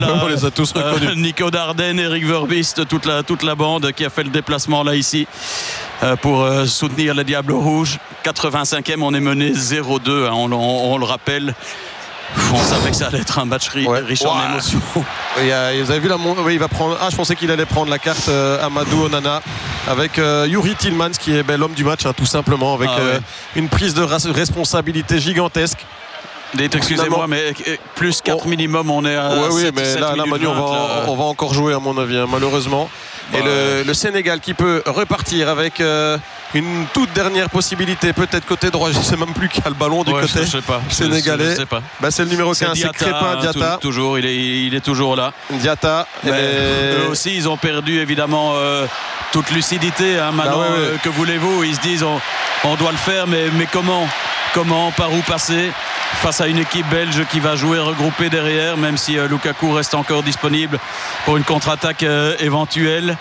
On les a tous reconnus. Nico Dardenne, Eric Verbist, toute la bande qui a fait le déplacement là ici pour soutenir les Diables Rouges. 85e, on est mené 0-2, hein, on le rappelle. On savait que ça allait être un match riche en émotions. Vous avez vu il va prendre. Je pensais qu'il allait prendre la carte Amadou Onana avec Yuri Tillmans qui est l'homme du match, hein, tout simplement, avec une prise de responsabilité gigantesque. Excusez-moi, mais plus 4 minimum, on est à 7, mais 7 là Manu, on va encore jouer à mon avis, hein, malheureusement. Et le Sénégal qui peut repartir avec une toute dernière possibilité, peut-être côté droit, je ne sais même plus qui a le ballon du côté sénégalais. Je sais pas. C'est le numéro 15, c'est Crépin Diatta. Toujours, il est toujours là. Diatta. Eux aussi, ils ont perdu évidemment toute lucidité. Hein, maintenant, que voulez-vous? Ils se disent on doit le faire, mais comment, par où passer face à une équipe belge qui va jouer regroupée derrière, même si Lukaku reste encore disponible pour une contre-attaque éventuelle.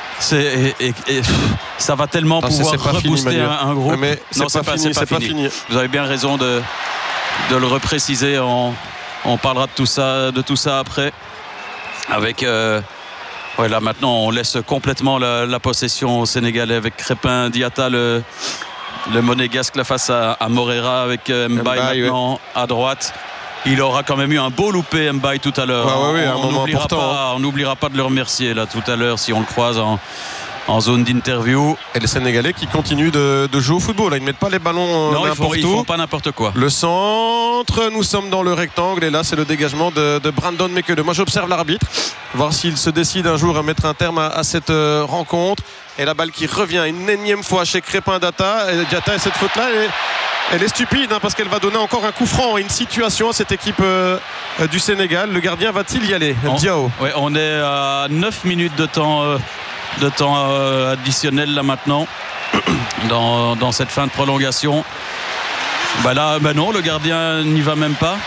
Ça va tellement pouvoir rebooster un groupe. Mais c'est pas fini. Vous avez bien raison de le repréciser. On parlera de tout ça après. Avec là maintenant on laisse complètement la possession au Sénégalais avec Crépin Diatta, le monégasque là, face à Moreira avec Mbaye maintenant à droite. Il aura quand même eu un beau loupé Mbaye tout à l'heure. On n'oubliera pas de le remercier là tout à l'heure si on le croise en zone d'interview. Et les Sénégalais qui continuent de jouer au football. Ils ne mettent pas les ballons n'importe où. Ils font pas n'importe quoi. Le centre, nous sommes dans le rectangle et là c'est le dégagement de Brandon Mekele. Moi j'observe l'arbitre, voir s'il se décide un jour à mettre un terme à cette rencontre. Et la balle qui revient une énième fois chez Crépin Diatta. Et cette faute-là, elle est stupide, hein, parce qu'elle va donner encore un coup franc et une situation à cette équipe du Sénégal. Le gardien va-t-il y aller? Diao. On est à 9 minutes de temps additionnel là maintenant dans cette fin de prolongation. Non, le gardien n'y va même pas.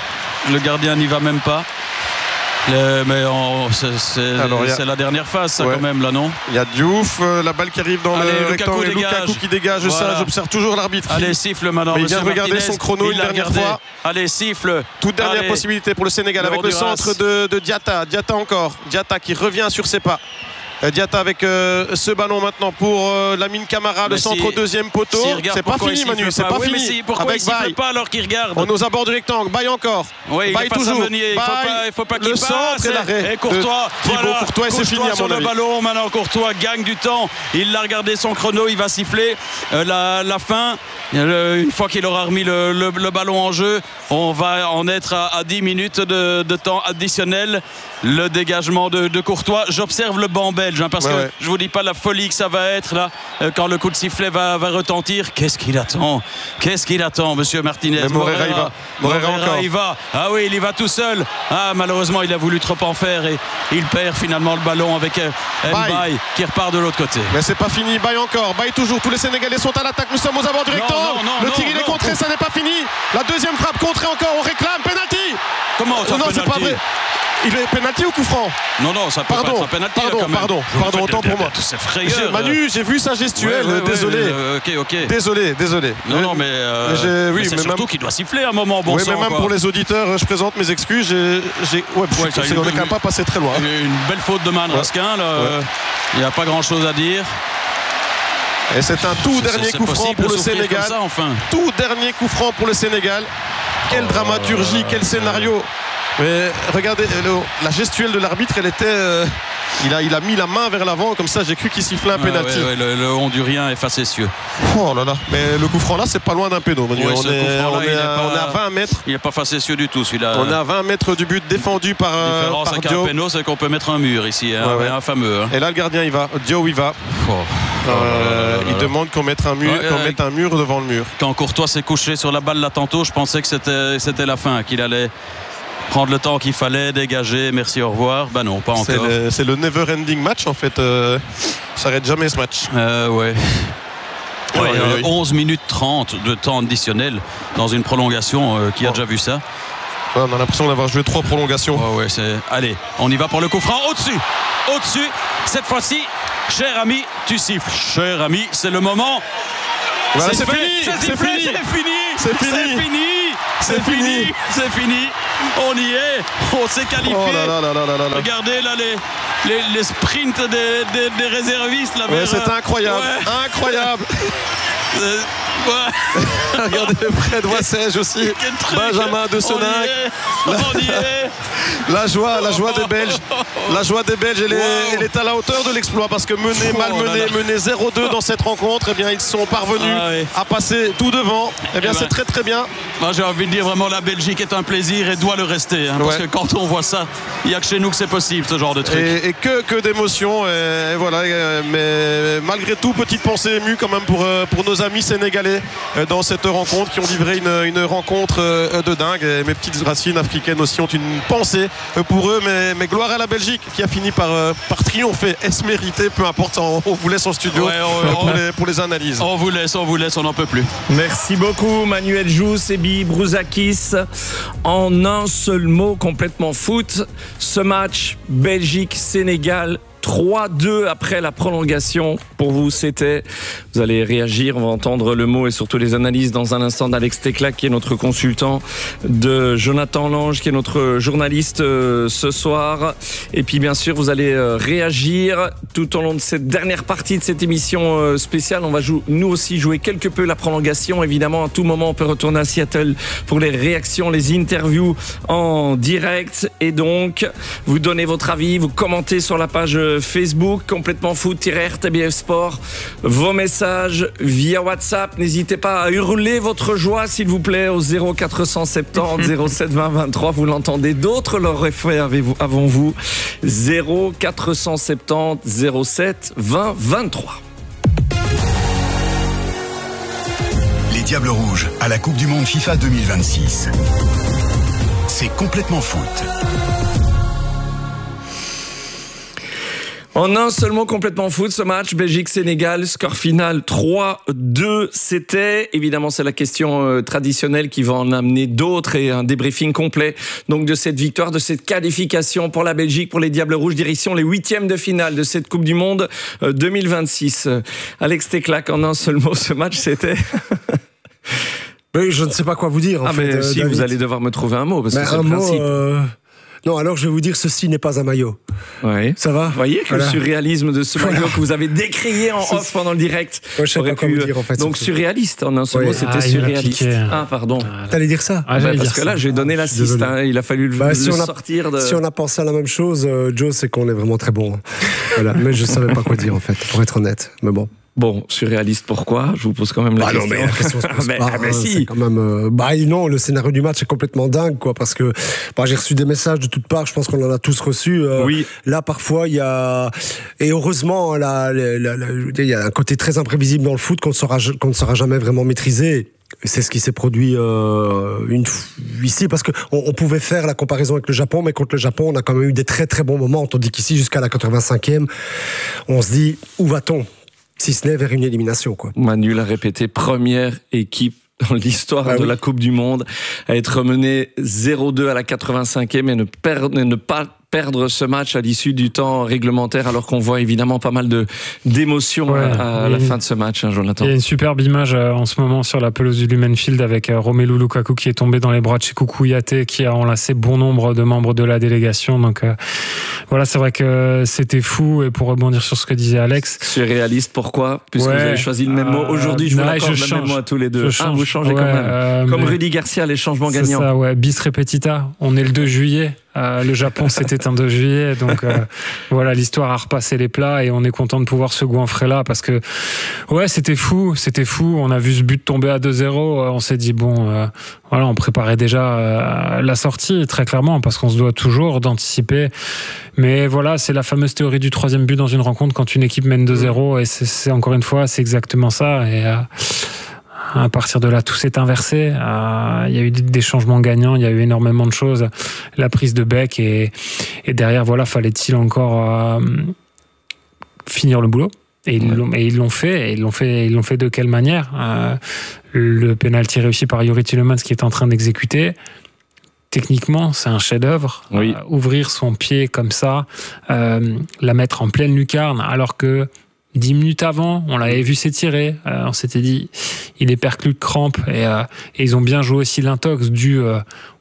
C'est la dernière phase ça, quand même là, non? Il y a Diouf, la balle qui arrive dans le rectangle et Lukaku qui dégage. Ça, j'observe toujours l'arbitre. Allez, siffle maintenant. Il vient de regarder son chrono une dernière fois. Allez, siffle. Toute dernière possibilité pour le Sénégal avec le centre de Diatta. Diatta qui revient sur ses pas. Diatta avec ce ballon maintenant pour Lamine Camara, le centre au deuxième poteau. C'est pas fini, Manu, c'est pas fini. Pourquoi il siffle pas alors qu'il regarde? On nous aborde du rectangle, Baye encore. Baye toujours. Il faut pas qu'il passe. Le centre et l'arrêt. Et Courtois. Thibaut Courtois, et c'est fini à mon avis. Le ballon, maintenant Courtois gagne du temps. Il l'a regardé son chrono, il va siffler la fin. Une fois qu'il aura remis le ballon en jeu, on va en être à 10 minutes de temps additionnel. Le dégagement de Courtois. J'observe le banc belge, hein, parce que je vous dis pas la folie que ça va être là quand le coup de sifflet va retentir. Qu'est-ce qu'il attend, monsieur Martinez? Moreira il va. Ah oui, il y va tout seul. Malheureusement, il a voulu trop en faire et il perd finalement le ballon avec Mbaye qui repart de l'autre côté. Mais c'est pas fini. Baye encore. Baye toujours. Tous les Sénégalais sont à l'attaque. Nous sommes aux abords du rectangle. Le tir il est contré. Ça n'est pas fini. La deuxième frappe contrée encore. On réclame penalty. Comment ça? Non, c'est pas vrai. Il est pénalty ou coup franc? Non, ça peut pas être un pénalty. Pardon, autant pour moi. C'est frayeur. Manu, j'ai vu sa gestuelle. Désolé. Ok. Désolé. Non, mais c'est surtout qu'il doit siffler à un moment. Bon sang, mais même pour les auditeurs, je présente mes excuses. On n'est quand même pas passé très loin. Une belle faute de Manraskin. Il n'y a pas grand-chose à dire. Et c'est un tout dernier coup franc pour le Sénégal. Tout dernier coup franc pour le Sénégal. Quelle dramaturgie, quel scénario. Mais regardez, la gestuelle de l'arbitre, elle était. Il a mis la main vers l'avant, comme ça j'ai cru qu'il sifflait un pénalty. Le Hondurien est facétieux. Oh là là, mais le coup franc là, c'est pas loin d'un péno. On est à 20 mètres. Il n'est pas facétieux du tout celui-là. On est à 20 mètres du but défendu par Dio. La différence avec un péno, c'est qu'on peut mettre un mur ici, un fameux. Hein. Et là, le gardien, il va. Dio, il va. Il demande qu'on mette un mur devant le mur. Quand Courtois s'est couché sur la balle là tantôt, je pensais que c'était la fin, qu'il allait prendre le temps qu'il fallait, dégager, merci, au revoir. Non, pas encore. C'est le never ending match en fait. Ça s'arrête jamais ce match. 11 minutes 30 de temps additionnel dans une prolongation. Qui a déjà vu ça? On a l'impression d'avoir joué 3 prolongations. Allez, on y va pour le coup franc. Au-dessus. Cette fois-ci, cher ami, tu siffles. Cher ami, c'est le moment. C'est fini. On y est, on s'est qualifié. Oh là là là là là là. Regardez là les sprints des réservistes. Là, ouais, c'est incroyable, incroyable. Ouais. Regardez Fred Wassège aussi, Benjamin de Soninck. On y est. La joie des Belges. La joie des Belges, elle est à la hauteur de l'exploit parce que mener 0-2 dans cette rencontre, eh bien, ils sont parvenus à passer tout devant. Eh bien, c'est très très bien. Moi, j'ai envie de dire vraiment la Belgique est un plaisir et doit le rester. Parce que quand on voit ça, il n'y a que chez nous que c'est possible, ce genre de truc. Et que d'émotions. Et voilà, mais malgré tout, petite pensée émue quand même pour nos amis sénégalais dans cette rencontre qui ont livré une rencontre de dingue. Et mes petites racines africaines aussi ont une pensée pour eux, mais gloire à la Belgique qui a fini par triompher. Est-ce mérité? Peu importe, on vous laisse en studio pour les analyses. On vous laisse, on n'en peut plus. Merci beaucoup Manuel Jou, Sebi Brouzakis. En un seul mot, complètement foot, ce match Belgique-Sénégal 3-2 après la prolongation. Pour vous, c'était... Vous allez réagir, on va entendre le mot et surtout les analyses dans un instant d'Alex Teclac, qui est notre consultant, de Jonathan Lange, qui est notre journaliste ce soir. Et puis, bien sûr, vous allez réagir tout au long de cette dernière partie de cette émission spéciale. On va nous aussi jouer quelque peu la prolongation. Évidemment, à tout moment, on peut retourner à Seattle pour les réactions, les interviews en direct. Et donc, vous donnez votre avis, vous commentez sur la page Facebook, complètement foot-RTBF Sport, vos messages via WhatsApp. N'hésitez pas à hurler votre joie, s'il vous plaît, au 0470 07 20 23. Vous l'entendez, d'autres l'auraient fait avant vous. 0470 07 20 23. Les Diables Rouges à la Coupe du Monde FIFA 2026. C'est complètement foot. En un seul mot, complètement foot, ce match Belgique-Sénégal, score final 3-2. C'était, évidemment, c'est la question traditionnelle qui va en amener d'autres et un débriefing complet donc de cette victoire, de cette qualification pour la Belgique, pour les Diables Rouges, direction les 8e de finale de cette Coupe du Monde 2026. Alex Teclac, en un seul mot, ce match, c'était... Oui, je ne sais pas quoi vous dire. Mais si, David, vous allez devoir me trouver un mot, parce que c'est le principe. Non, alors je vais vous dire, ceci n'est pas un maillot. Ouais. Ça va? Vous voyez que le surréalisme de ce maillot que vous avez décrié en off pendant le direct. Ouais, je sais pas quoi vous dire, en fait. Donc surréaliste, en un seul mot, c'était surréaliste. Pardon. T'allais dire ça? Parce que là, j'ai donné l'assist. Il a fallu le sortir de... Si on a pensé à la même chose, Joe, c'est qu'on est vraiment très bon. Voilà. Mais je savais pas quoi dire, en fait, pour être honnête. Mais bon. Bon, surréaliste, pourquoi? Je vous pose quand même la question. Non, mais la question se pose pas. Si. C'est quand même, non, le scénario du match est complètement dingue, quoi, parce que, j'ai reçu des messages de toutes parts, je pense qu'on en a tous reçus. Oui. Là, parfois, il y a, et heureusement, il y a un côté très imprévisible dans le foot qu'on ne saura jamais vraiment maîtriser. C'est ce qui s'est produit ici, parce qu'on pouvait faire la comparaison avec le Japon, mais contre le Japon, on a quand même eu des très très bons moments, tandis qu'ici, jusqu'à la 85e, on se dit, où va-t-on? Si ce n'est vers une élimination, quoi. Manu l'a répété, première équipe dans l'histoire de la Coupe du Monde à être menée 0-2 à la 85e et ne pas perdre ce match à l'issue du temps réglementaire, alors qu'on voit évidemment pas mal d'émotions à la fin de ce match, Jonathan. Il y a une superbe image en ce moment sur la pelouse du Lumen Field avec Romelu Lukaku qui est tombé dans les bras de Cheikhou Kouyaté, qui a enlacé bon nombre de membres de la délégation. Donc voilà, c'est vrai que c'était fou. Et pour rebondir sur ce que disait Alex, surréaliste, pourquoi? Puisque vous avez choisi le même mot. Aujourd'hui, je vous l'accorde le même mot à tous les deux. Vous changez quand même. Comme Rudy Garcia, les changements gagnants. C'est ça, bis repetita. On est le 2 juillet. Le Japon, c'était un 2 juillet. Donc voilà, l'histoire a repassé les plats et on est content de pouvoir se goinfrer là, parce que c'était fou. On a vu ce but tomber à 2-0. On s'est dit voilà, on préparait déjà la sortie, très clairement, parce qu'on se doit toujours d'anticiper. Mais voilà, c'est la fameuse théorie du 3e but dans une rencontre quand une équipe mène 2-0, et c'est encore une fois, c'est exactement ça. Et à partir de là, tout s'est inversé. Il y a eu des changements gagnants, il y a eu énormément de choses. La prise de bec et derrière, voilà, fallait-il encore finir le boulot. Et ils l'ont fait. Et ils l'ont fait de quelle manière? Le penalty réussi par Youri Tielemans qui est en train d'exécuter. Techniquement, c'est un chef-d'œuvre. Oui. Ouvrir son pied comme ça, la mettre en pleine lucarne, alors que 10 minutes avant, on l'avait vu s'étirer. On s'était dit, il est perclus de crampes. Et ils ont bien joué aussi l'intox dû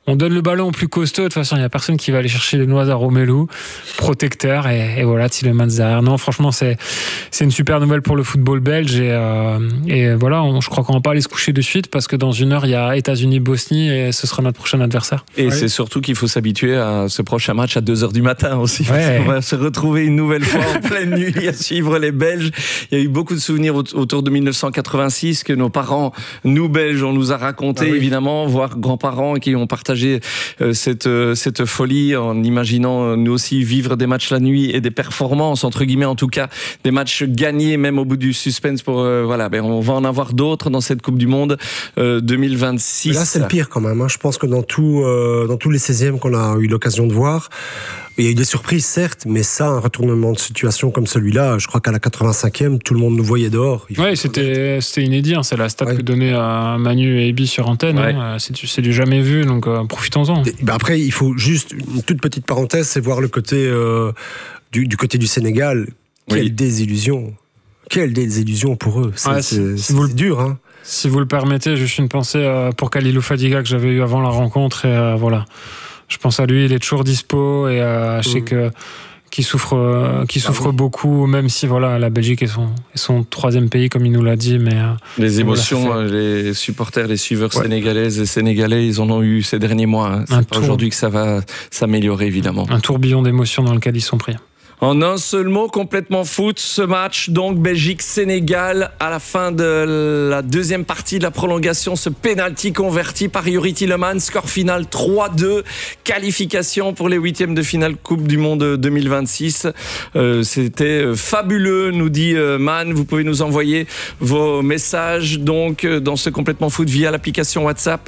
on donne le ballon au plus costaud. De toute façon, il n'y a personne qui va aller chercher les noix à Romelu. Protecteur, et voilà, Tielemans derrière. Non, franchement, c'est une super nouvelle pour le football belge. Et voilà, je crois qu'on va pas aller se coucher de suite parce que dans 1 heure, il y a États-Unis-Bosnie et ce sera notre prochain adversaire. Et c'est surtout qu'il faut s'habituer à ce prochain match à 2h du matin aussi. Ouais. On va se retrouver une nouvelle fois en pleine nuit à suivre les Belges. Il y a eu beaucoup de souvenirs autour de 1986 que nos parents, nous Belges, on nous a raconté, évidemment, voire grands-parents qui ont partagé cette folie en imaginant nous aussi vivre des matchs la nuit et des performances, entre guillemets en tout cas, des matchs gagnés même au bout du suspense pour on va en avoir d'autres dans cette Coupe du Monde 2026. Mais là c'est le pire quand même, hein. Je pense que dans tous les 16e qu'on a eu l'occasion de voir, il y a eu des surprises certes, mais ça, un retournement de situation comme celui-là, je crois qu'à la 85e, tout le monde nous voyait dehors. Oui, c'était inédit, hein. C'est la stat que donnait à Manu et Ebi sur antenne, hein. C'est du jamais vu, donc profitons-en. Après, il faut juste une toute petite parenthèse, c'est voir le côté du côté du Sénégal. Quelle désillusion. Quelle désillusion pour eux. C'est dur, hein. Si vous le permettez, juste une pensée pour Khalilou Fadiga que j'avais eu avant la rencontre, et voilà. Je pense à lui, il est toujours dispo, et je sais qu'il souffre beaucoup, même si voilà, la Belgique est son 3e pays, comme il nous l'a dit. Mais les émotions, les supporters, les suiveurs sénégalaises et sénégalais, ils en ont eu ces derniers mois, hein. C'est pas aujourd'hui que ça va s'améliorer, évidemment. Un tourbillon d'émotions dans lequel ils sont pris. En un seul mot, complètement foot, ce match, donc Belgique-Sénégal, à la fin de la deuxième partie de la prolongation, ce penalty converti par Youri Tielemans, score final 3-2, qualification pour les 8e de finale Coupe du Monde 2026. C'était fabuleux, nous dit Man. Vous pouvez nous envoyer vos messages donc dans ce complètement foot via l'application WhatsApp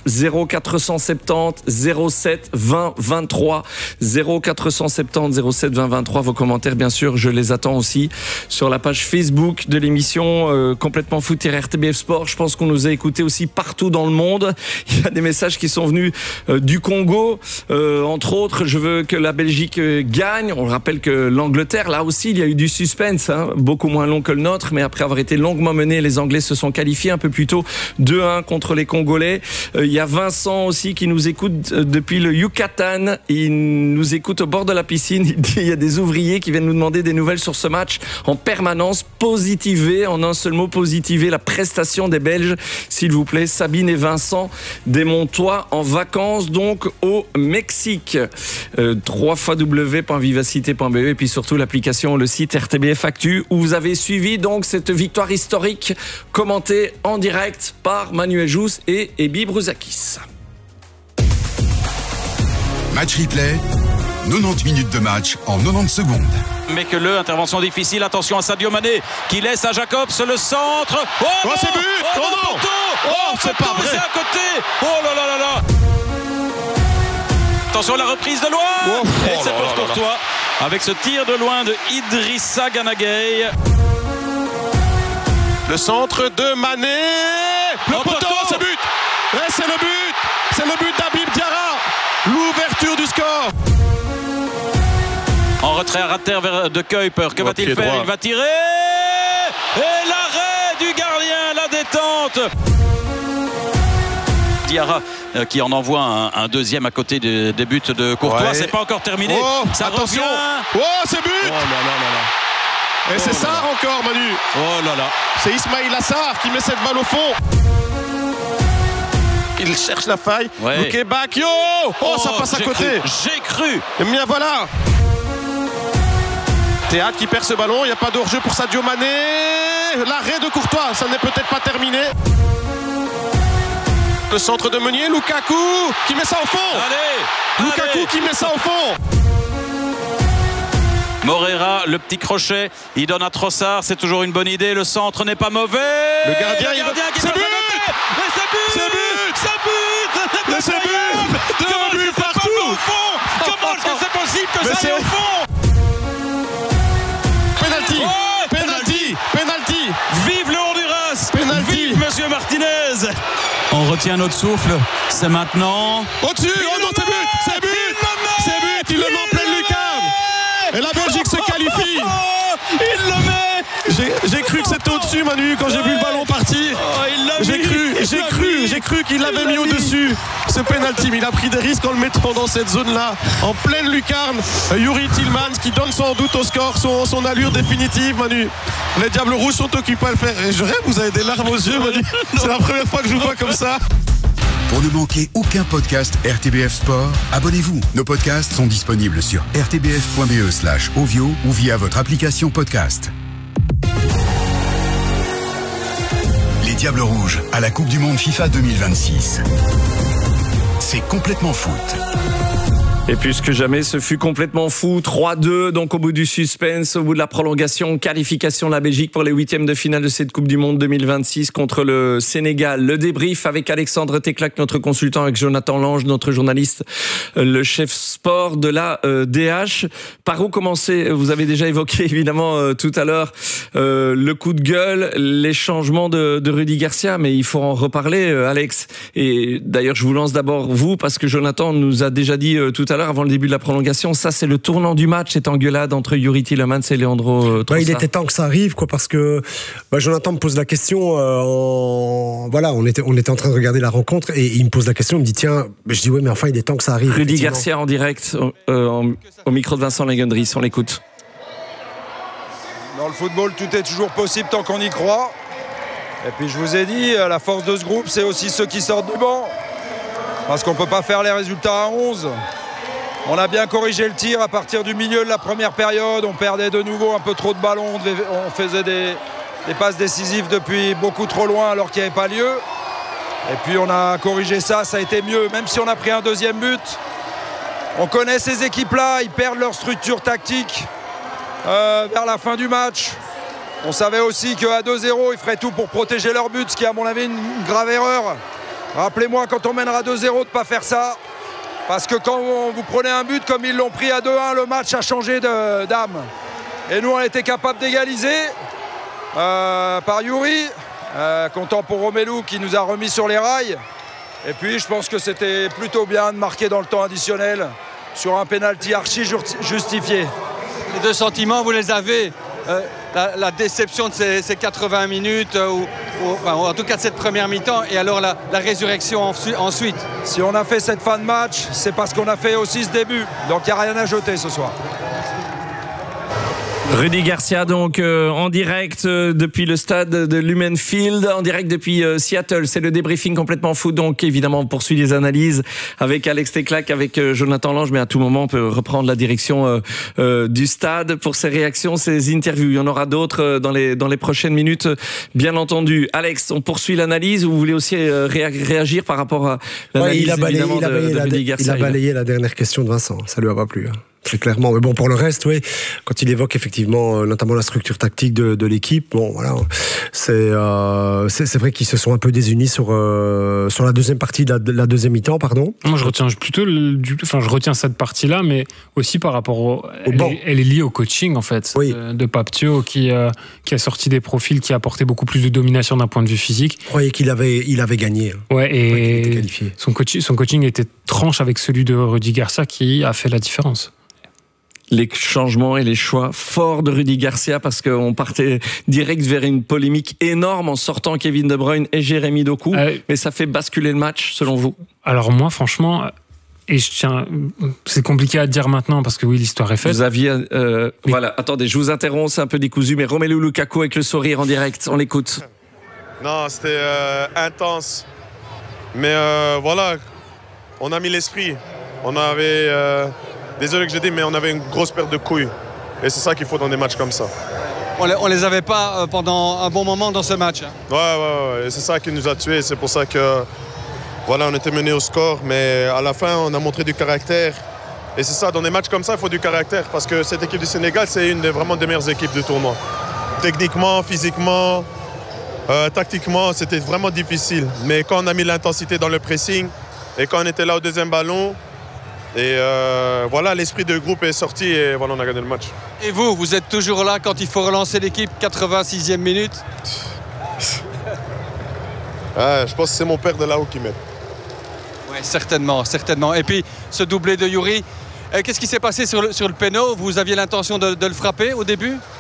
0470 07 20 23 0470 07 20 23. Vos commentaires, bien sûr, je les attends aussi sur la page Facebook de l'émission Complètement Foot et RTBF Sport. Je pense qu'on nous a écoutés aussi partout dans le monde. Il y a des messages qui sont venus du Congo, entre autres. Je veux que la Belgique gagne. On rappelle que l'Angleterre, là aussi, il y a eu du suspense, hein, beaucoup moins long que le nôtre, mais après avoir été longuement menés, les Anglais se sont qualifiés un peu plus tôt, 2-1 contre les Congolais. Il y a Vincent aussi qui nous écoute depuis le Yucatan. Il nous écoute au bord de la piscine. Il dit il y a des ouvriers qui viennent nous demander des nouvelles sur ce match en permanence. Positiver, en un seul mot, positiver la prestation des Belges, s'il vous plaît. Sabine et Vincent des Montois en vacances donc au Mexique. www.vivacité.be et puis surtout l'application, le site RTBF Actu où vous avez suivi donc cette victoire historique commentée en direct par Manuel Jousse et Ebi Brouzakis. Match replay. 90 minutes de match en 90 secondes. Mais que intervention difficile, attention à Sadio Mané qui laisse à Jacobs le centre. Oh, c'est but. Oh non, c'est pas vrai. C'est à côté. Oh là là là là. Attention à la reprise de loin. Et c'est pour Courtois avec ce tir de loin de Idrissa Gana Gueye. Le centre de Mané. Le poteau, c'est but. Et c'est le but. C'est le but d'Habib Diarra. L'ouverture du score. En retrait à terre vers De Kuyper. Que va-t-il faire? Il va tirer. Et l'arrêt du gardien, la détente. Diarra qui en envoie un deuxième à côté des buts de Courtois. C'est pas encore terminé. Ça attention. Revient. C'est but. Et c'est ça encore, Manu. Oh là là. C'est Ismaïl Assar qui met cette balle au fond. Il cherche la faille. Luke Bakio. Ça passe à côté. J'ai cru. Et bien voilà. Théâtre qui perd ce ballon. Il n'y a pas de hors-jeu pour Sadio Mané. L'arrêt de Courtois, ça n'est peut-être pas terminé. Le centre de Meunier. Lukaku qui met ça au fond. Lukaku qui met ça au fond. Moreira, le petit crochet, il donne à Trossard, c'est toujours une bonne idée, le centre n'est pas mauvais. Le gardien qui c'est but. Comment est-ce que c'est partout au fond? Comment est-ce que c'est possible que ça aille au fond? Penalty. Vive le Honduras. Penalty. Vive Monsieur Martinez. On retient notre souffle, c'est maintenant. Au-dessus. C'est but. Il le met en pleine lucarne. Et la Belgique se qualifie. Il le met. J'ai cru que c'était au-dessus, Manu, quand j'ai vu le ballon partir. J'ai cru qu'il l'avait mis au-dessus. Ce penalty, mais il a pris des risques en le mettant dans cette zone-là, en pleine lucarne. Youri Tillmans qui donne sans doute au score son allure définitive, Manu. Les Diables Rouges sont occupés à le faire. Et je rêve, vous avez des larmes aux yeux, Manu. C'est la première fois que je vous vois comme ça. Pour ne manquer aucun podcast RTBF Sport, abonnez-vous. Nos podcasts sont disponibles sur rtbf.be/ovio ou via votre application podcast. Les Diables Rouges à la Coupe du Monde FIFA 2026. C'est complètement foot. Et plus que jamais, ce fut complètement fou. 3-2, donc au bout du suspense, au bout de la prolongation, qualification de la Belgique pour les huitièmes de finale de cette Coupe du Monde 2026 contre le Sénégal. Le débrief avec Alexandre Teclac, notre consultant, avec Jonathan Lange, notre journaliste, le chef sport de la DH. Par où commencer? Vous avez déjà évoqué évidemment tout à l'heure le coup de gueule, les changements de Rudy Garcia, mais il faut en reparler, Alex. Et d'ailleurs, je vous lance d'abord vous, parce que Jonathan nous a déjà dit tout à l'heure, avant le début de la prolongation, ça c'est le tournant du match, cette engueulade entre Youri Tillmans et Leandro Trossard. Il était temps que ça arrive, quoi, parce que Jonathan me pose la question, on était en train de regarder la rencontre et il me pose la question, il me dit tiens, je dis ouais mais enfin il est temps que ça arrive. Rudy Garcia en direct au micro de Vincent Lagendries, on l'écoute. Dans le football, tout est toujours possible tant qu'on y croit. Et puis je vous ai dit, la force de ce groupe, c'est aussi ceux qui sortent du banc. Parce qu'on ne peut pas faire les résultats à 11. On a bien corrigé le tir à partir du milieu de la première période. On perdait de nouveau un peu trop de ballons. On faisait des passes décisives depuis beaucoup trop loin alors qu'il n'y avait pas lieu. Et puis on a corrigé ça a été mieux. Même si on a pris un deuxième but, on connaît ces équipes-là. Ils perdent leur structure tactique vers la fin du match. On savait aussi qu'à 2-0, ils feraient tout pour protéger leur but, ce qui est à mon avis une grave erreur. Rappelez-moi quand on mènera 2-0 de ne pas faire ça. Parce que quand vous prenez un but comme ils l'ont pris à 2-1, le match a changé d'âme. Et nous, on était capable d'égaliser par Youri. Content pour Romelu qui nous a remis sur les rails. Et puis, je pense que c'était plutôt bien de marquer dans le temps additionnel sur un pénalty archi justifié. Les deux sentiments, vous les avez. La déception de ces 80 minutes, ou en tout cas de cette première mi-temps, et alors la résurrection ensuite. Si on a fait cette fin de match, c'est parce qu'on a fait aussi ce début. Donc il n'y a rien à jeter ce soir. Rudy Garcia donc en direct depuis le stade de Lumen Field, en direct depuis Seattle. C'est le débriefing complètement fou, donc évidemment on poursuit les analyses avec Alex Teclac, avec Jonathan Lange, mais à tout moment on peut reprendre la direction du stade pour ses réactions, ses interviews. Il y en aura d'autres dans les prochaines minutes, bien entendu. Alex, on poursuit l'analyse ou vous voulez aussi réagir par rapport à l'analyse de Rudy Garcia? Il a balayé la dernière question de Vincent, ça lui a pas plu. Très clairement. Mais bon, pour le reste, oui, quand il évoque effectivement, notamment la structure tactique de l'équipe, bon, voilà, c'est vrai qu'ils se sont un peu désunis sur la deuxième partie de la deuxième mi-temps, pardon. Moi, je retiens plutôt, je retiens cette partie-là, mais aussi par rapport elle est liée au coaching, en fait, oui. de Pape Thiaw, qui a sorti des profils qui apportaient beaucoup plus de domination d'un point de vue physique. Je croyais qu'il avait gagné. Ouais, et son coaching était tranche avec celui de Rudy Garcia qui a fait la différence. Les changements et les choix forts de Rudy Garcia, parce qu'on partait direct vers une polémique énorme en sortant Kevin De Bruyne et Jérémy Doku, mais ça fait basculer le match selon vous? Alors moi franchement, et c'est compliqué à dire maintenant parce que oui, l'histoire est faite. Vous aviez voilà, attendez, je vous interromps, c'est un peu décousu, mais Romelu Lukaku avec le sourire en direct, on l'écoute. Non, c'était intense, mais voilà, on a mis l'esprit, on avait désolé que je dis, mais on avait une grosse perte de couilles. Et c'est ça qu'il faut dans des matchs comme ça. On les avait pas pendant un bon moment dans ce match. Ouais. Et c'est ça qui nous a tués. C'est pour ça que voilà, on était mené au score. Mais à la fin, on a montré du caractère. Et c'est ça, dans des matchs comme ça, il faut du caractère. Parce que cette équipe du Sénégal, c'est vraiment des meilleures équipes du tournoi. Techniquement, physiquement, tactiquement, c'était vraiment difficile. Mais quand on a mis l'intensité dans le pressing et quand on était là au deuxième ballon, et voilà, l'esprit de groupe est sorti et voilà, on a gagné le match. Et vous êtes toujours là quand il faut relancer l'équipe, 86e minute? Je pense que c'est mon père de là-haut qui m'aide. Oui, certainement. Et puis, ce doublé de Youri, qu'est-ce qui s'est passé sur le péno? Vous aviez l'intention de le frapper au début?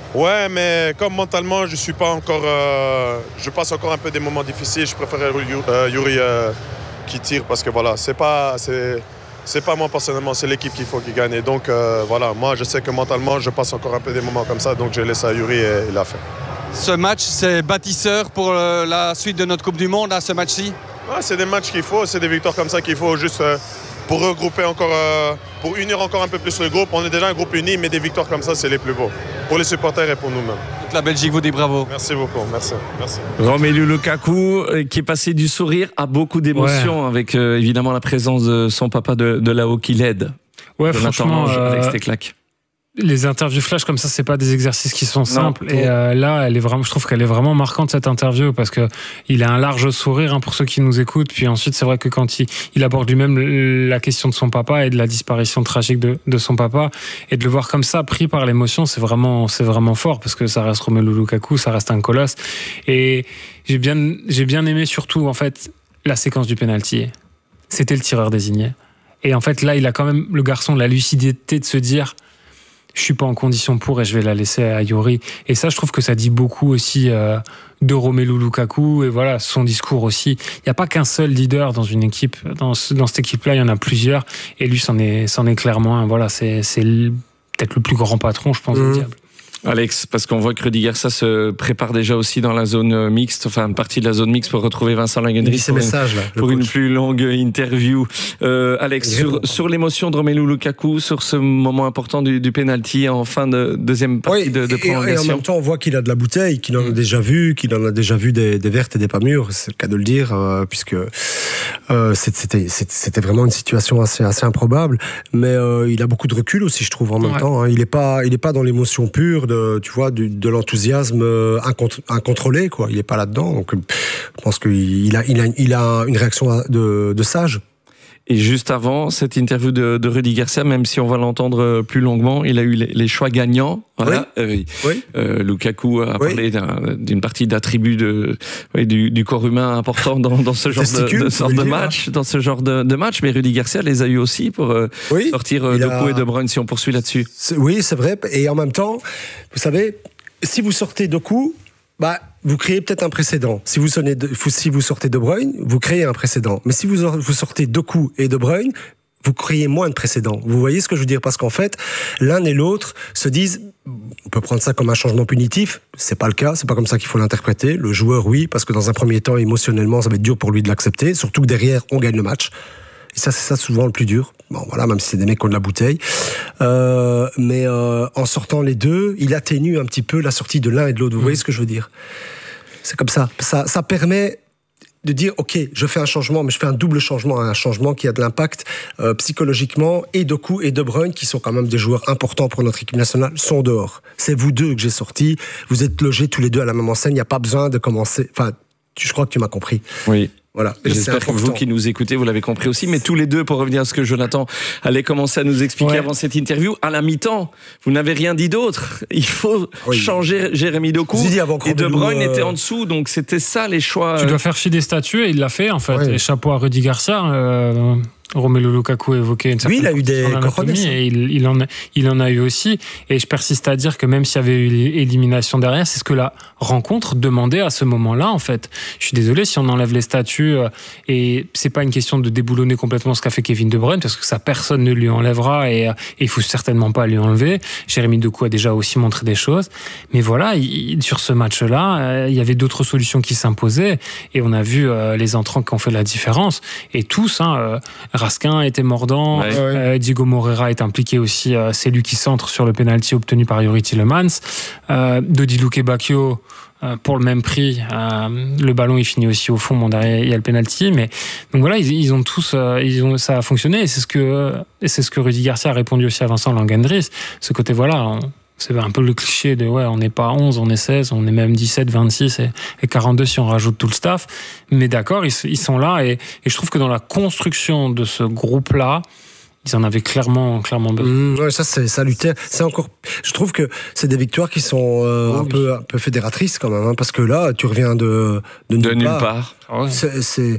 Ouais, mais comme mentalement, je suis pas encore. Je passe encore un peu des moments difficiles. Je préfère Yuri qui tire parce que voilà, c'est pas moi personnellement, c'est l'équipe qu'il faut qu'il gagne. Et donc voilà, moi je sais que mentalement, je passe encore un peu des moments comme ça, donc je laisse à Yuri et il l'a fait. Ce match, c'est bâtisseur pour la suite de notre Coupe du Monde, ce match-ci? Ouais, c'est des matchs qu'il faut, c'est des victoires comme ça qu'il faut juste pour regrouper encore, pour unir encore un peu plus le groupe. On est déjà un groupe uni, mais des victoires comme ça, c'est les plus beaux. Pour les supporters et pour nous-mêmes. Toute la Belgique vous dit bravo. Merci beaucoup, merci. Romelu Lukaku qui est passé du sourire à beaucoup d'émotions avec évidemment la présence de son papa de là-haut qui l'aide. Ouais, franchement, avec ses claques. Les interviews flash comme ça, c'est pas des exercices qui sont simples. Et là, je trouve qu'elle est vraiment marquante, cette interview, parce que il a un large sourire pour ceux qui nous écoutent. Puis ensuite, c'est vrai que quand il aborde lui-même la question de son papa et de la disparition tragique de son papa, et de le voir comme ça, pris par l'émotion, c'est vraiment fort, parce que ça reste Romelu Lukaku, ça reste un colosse. Et j'ai bien aimé surtout, en fait, la séquence du penalty. C'était le tireur désigné. Et en fait, là, il a quand même, le garçon, la lucidité de se dire: je suis pas en condition pour et je vais la laisser à Yuri. Et ça, je trouve que ça dit beaucoup aussi de Romelu Lukaku et voilà, son discours aussi. Il n'y a pas qu'un seul leader dans une équipe. Dans cette équipe-là, il y en a plusieurs. Et lui, c'en est clairement un. Voilà, c'est peut-être le plus grand patron, je pense, du diable. Alex, parce qu'on voit que Rudy Garcia se prépare déjà aussi dans la zone mixte, enfin une partie de la zone mixte pour retrouver Vincent Langendries pour une plus longue interview. Alex, sur l'émotion de Romelu Lukaku, sur ce moment important du penalty en fin de deuxième partie de prolongation. Et en même temps, on voit qu'il a de la bouteille, qu'il en a déjà vu, des vertes et des pas mûres, c'est le cas de le dire, puisque c'était vraiment une situation assez improbable. Mais il a beaucoup de recul aussi, je trouve, en même temps. Il est pas dans l'émotion pure. De l'enthousiasme incontrôlé, quoi. Il n'est pas là-dedans. Donc, je pense qu'il a une réaction de sage. Et juste avant cette interview de Rudy Garcia, même si on va l'entendre plus longuement, il a eu les choix gagnants. Voilà. Lukaku a parlé d'une partie d'attributs du corps humain important dans ce genre de match, dans ce genre de match. Mais Rudy Garcia les a eu aussi pour sortir Doku et De Bruyne, si on poursuit là-dessus. Oui, c'est vrai. Et en même temps, vous savez, si vous sortez Doku, vous créez peut-être un précédent. Si vous sortez De Bruyne, vous créez un précédent. Mais si vous sortez Doku et De Bruyne, vous créez moins de précédents. Vous voyez ce que je veux dire? Parce qu'en fait, l'un et l'autre se disent, on peut prendre ça comme un changement punitif. C'est pas le cas, c'est pas comme ça qu'il faut l'interpréter. Le joueur, oui, parce que dans un premier temps, émotionnellement, ça va être dur pour lui de l'accepter. Surtout que derrière, on gagne le match. Et ça, c'est ça souvent le plus dur. Bon, voilà, même si c'est des mecs qui ont de la bouteille. Mais en sortant les deux, il atténue un petit peu la sortie de l'un et de l'autre. Vous voyez ce que je veux dire? C'est comme ça. Ça permet de dire, ok, je fais un changement, mais je fais un double changement, un changement qui a de l'impact psychologiquement. Et Doku et De Bruyne, qui sont quand même des joueurs importants pour notre équipe nationale, sont dehors. C'est vous deux que j'ai sortis. Vous êtes logés tous les deux à la même enseigne. Il n'y a pas besoin de commencer. Enfin, je crois que tu m'as compris. Oui. Voilà. J'espère que vous qui nous écoutez, vous l'avez compris aussi. Mais tous les deux, pour revenir à ce que Jonathan allait commencer à nous expliquer avant cette interview, à la mi-temps, vous n'avez rien dit d'autre. Il faut changer Jérémy Doku. Et De Bruyne était en dessous, donc c'était ça les choix. Tu dois faire chier des statues et il l'a fait en fait. Et chapeau à Rudy Garcia. Romelu Lukaku évoquait une certaine il a eu des anatomie et il en a eu aussi. Et je persiste à dire que même s'il y avait eu l'élimination derrière, c'est ce que la rencontre demandait à ce moment-là, en fait. Je suis désolé si on enlève les statuts et c'est pas une question de déboulonner complètement ce qu'a fait Kevin De Bruyne parce que ça, personne ne lui enlèvera et il faut certainement pas lui enlever. Jérémy Doku a déjà aussi montré des choses. Mais voilà, sur ce match-là, il y avait d'autres solutions qui s'imposaient et on a vu les entrants qui ont fait la différence. Et tous, Raskin était mordant, Diego Moreira est impliqué aussi, c'est lui qui centre sur le penalty obtenu par Yuri Tielemans. Dodi Luque-Bacchio, pour le même prix, le ballon il finit aussi au fond, bon derrière il y a le penalty, mais donc voilà, ils ont tous, ça a fonctionné et c'est ce que Rudy Garcia a répondu aussi à Vincent Langendries, ce côté voilà. C'est un peu le cliché de on n'est pas 11, on est 16, on est même 17, 26 et 42 si on rajoute tout le staff. Mais d'accord, ils sont là et je trouve que dans la construction de ce groupe-là, ils en avaient clairement besoin. Ça c'est salutaire. C'est encore. Je trouve que c'est des victoires qui sont un peu fédératrices quand même, parce que là tu reviens de nulle part. Ouais.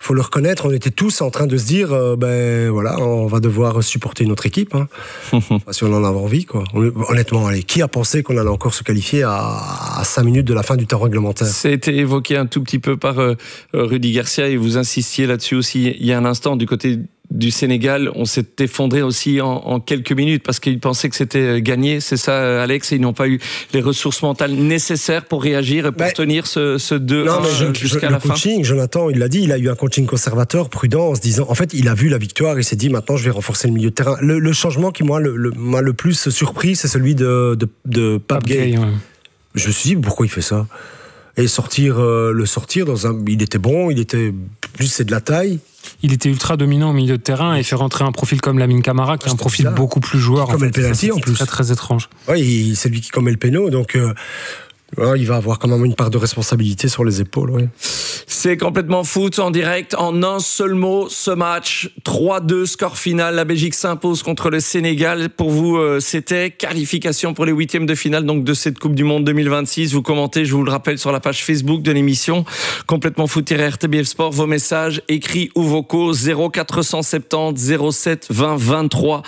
faut le reconnaître, on était tous en train de se dire, voilà, on va devoir supporter notre équipe, hein. Si on en a envie, quoi. Honnêtement, allez, qui a pensé qu'on allait encore se qualifier à 5 minutes de la fin du temps réglementaire? C'était évoqué un tout petit peu par Rudy Garcia et vous insistiez là-dessus aussi il y a un instant du côté du Sénégal. On s'est effondré aussi en quelques minutes parce qu'ils pensaient que c'était gagné. C'est ça, Alex, et ils n'ont pas eu les ressources mentales nécessaires pour réagir et pour tenir ce 2-1 jusqu'à la fin. Le coaching, Jonathan, il l'a dit, il a eu un coaching conservateur, prudent, en se disant, en fait, il a vu la victoire, il s'est dit, maintenant, je vais renforcer le milieu de terrain. Le changement qui m'a le plus surpris, c'est celui de Pape Gueye. Ouais. Je me suis dit, pourquoi il fait ça? Et le sortir dans un... Il était bon, c'est de la taille. Il était ultra dominant au milieu de terrain et fait rentrer un profil comme Lamine Camara, qui est un profil beaucoup plus joueur. Comme le penalty en plus. Très, très étrange. Oui, c'est lui qui commet le péno, donc... il va avoir quand même une part de responsabilité sur les épaules. Oui. C'est complètement foot en direct. En un seul mot, ce match 3-2, score final. La Belgique s'impose contre le Sénégal. Pour vous, c'était qualification pour les 8e de finale donc de cette Coupe du Monde 2026. Vous commentez, je vous le rappelle, sur la page Facebook de l'émission Complètement Foot-RTBF Sport. Vos messages écrits ou vocaux 0470 07 20 23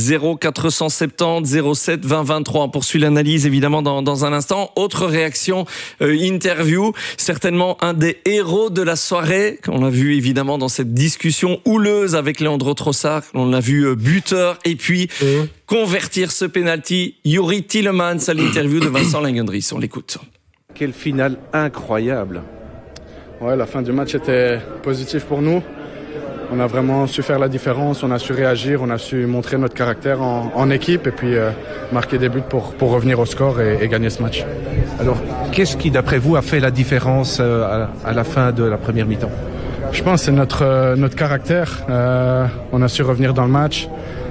0470 07 20 23. On poursuit l'analyse évidemment dans un instant. Autre réaction, interview, certainement un des héros de la soirée, qu'on a vu évidemment dans cette discussion houleuse avec Leandro Trossard, on l'a vu buteur, et puis convertir ce penalty, Youri Tielemans à l'interview de Vincent Langendries. On l'écoute. Quelle finale incroyable. Ouais, la fin du match était positive pour nous. On a vraiment su faire la différence, on a su réagir, on a su montrer notre caractère en équipe et puis marquer des buts pour revenir au score et gagner ce match. Alors, qu'est-ce qui, d'après vous, a fait la différence à la fin de la première mi-temps? Je pense que c'est notre caractère. On a su revenir dans le match.